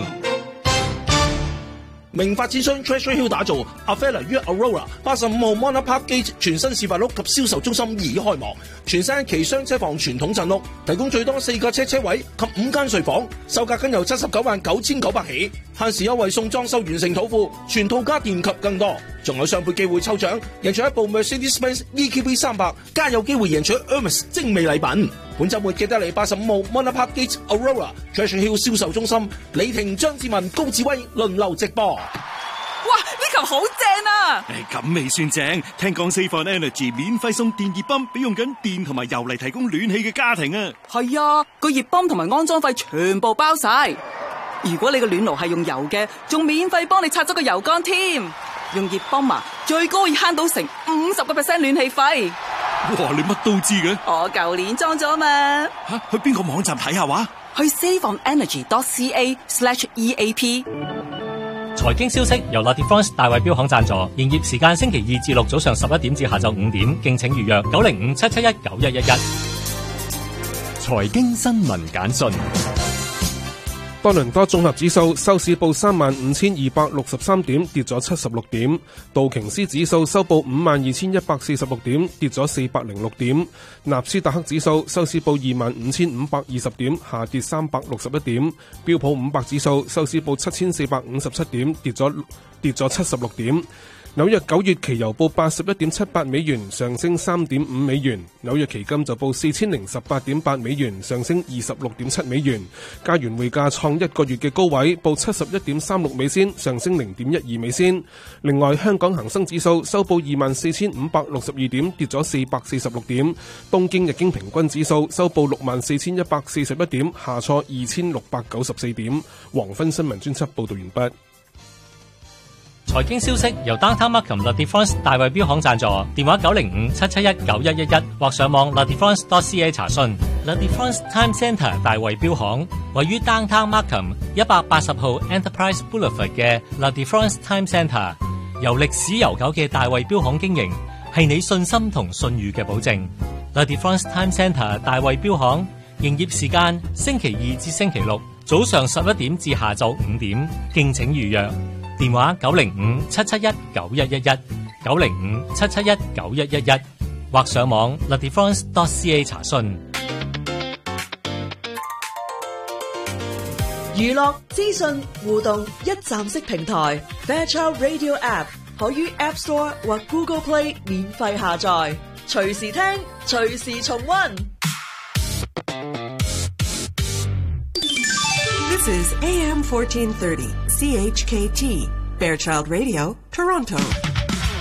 明發諮詢 Treasure Hill 打造 Avella 於 Aurora 八十五號 Monarch Park Gate 全新示範屋及銷售中心已開幕，全新期雙車房傳統鎮屋，提供最多四架車車位及五間睡房，售價僅由七十九萬九千九百起，限時優惠送裝修完成土庫，全套家電及更多，仲有雙倍機會抽獎，贏取一部 Mercedes-Benz E Q B 三百，加有機會贏取 Hermes 精美禮品。本週末記得嚟八十五號 Monarch Park Gate Aurora Treasure Hill 銷售中心，李婷、張志文、高志威輪流直播。 哇！呢球好正啊！ 誒，咁未算正，聽講 Safe Energy 免費送電熱泵俾用緊電同埋油嚟提供暖氣嘅家庭啊！ 係啊，個熱泵同埋安裝費全部包晒。如果你個暖爐係用油嘅，仲免費幫你拆咗個油缸添。用熱泵啊，最高可以慳到成五十個 percent 暖氣費。 哇！你乜都知嘅？ 我舊年裝咗嘛。 吓，去邊個網站睇下話？ 去 saveonenergy.ca slash EAP。 財經消息由 La Défense 大衛標行贊助，營業時間星期二至六早上十一點至下晝五點，敬請預約九零五七七一九一一一。 財經新聞簡訊。 多倫多綜合指數收市報三萬五千二百六十三點，跌咗七十六點。道瓊斯指數收報五萬二千一百四十六點，跌咗四百零六點。納斯達克指數收市報二萬五千五百二十點，下跌三百六十一點。標普五百指數收市報七千四百五十七點，跌咗跌咗七十六點。紐約九月期油報八十一點七八美元，上升三點五美元。紐約期金就報四千零十八點八美元，上升二十六點七美元。加元匯價創一個月嘅高位，報七十一點三六美仙，上升零點一二美仙。另外，香港恒生指數收報二萬四千五百六十二點，跌咗四百四十六點。東京日經平均指數收報六萬四千一百四十一點，下挫二千六百九十四點。黃昏新聞專輯報道完畢。 財經消息由 Downtown Markham La Défense 大衛標行贊助，電話九零五七七一九一一一或上網 La Défense dot C A 查詢。La Défense Time Centre 大衛標行位於 Downtown Markham 一百八十號 Enterprise Boulevard 嘅 La Défense Time Centre， 由歷史悠久嘅大衛標行經營，係你信心同信譽嘅保證。La Défense Time Centre 大衛標行營業時間星期二至星期六早上十一點至下晝五點，敬請預約。電話九零五七七一九一一一，九零五七七一九一一一，或上網 La Défense dot C A 查詢。 娛樂資訊互動一站式平台 Fairchild Radio App 可於 App Store 或 Google Play 免費下載，隨時聽，隨時重溫。 This is A M fourteen thirty C H K T Fairchild Radio, Toronto.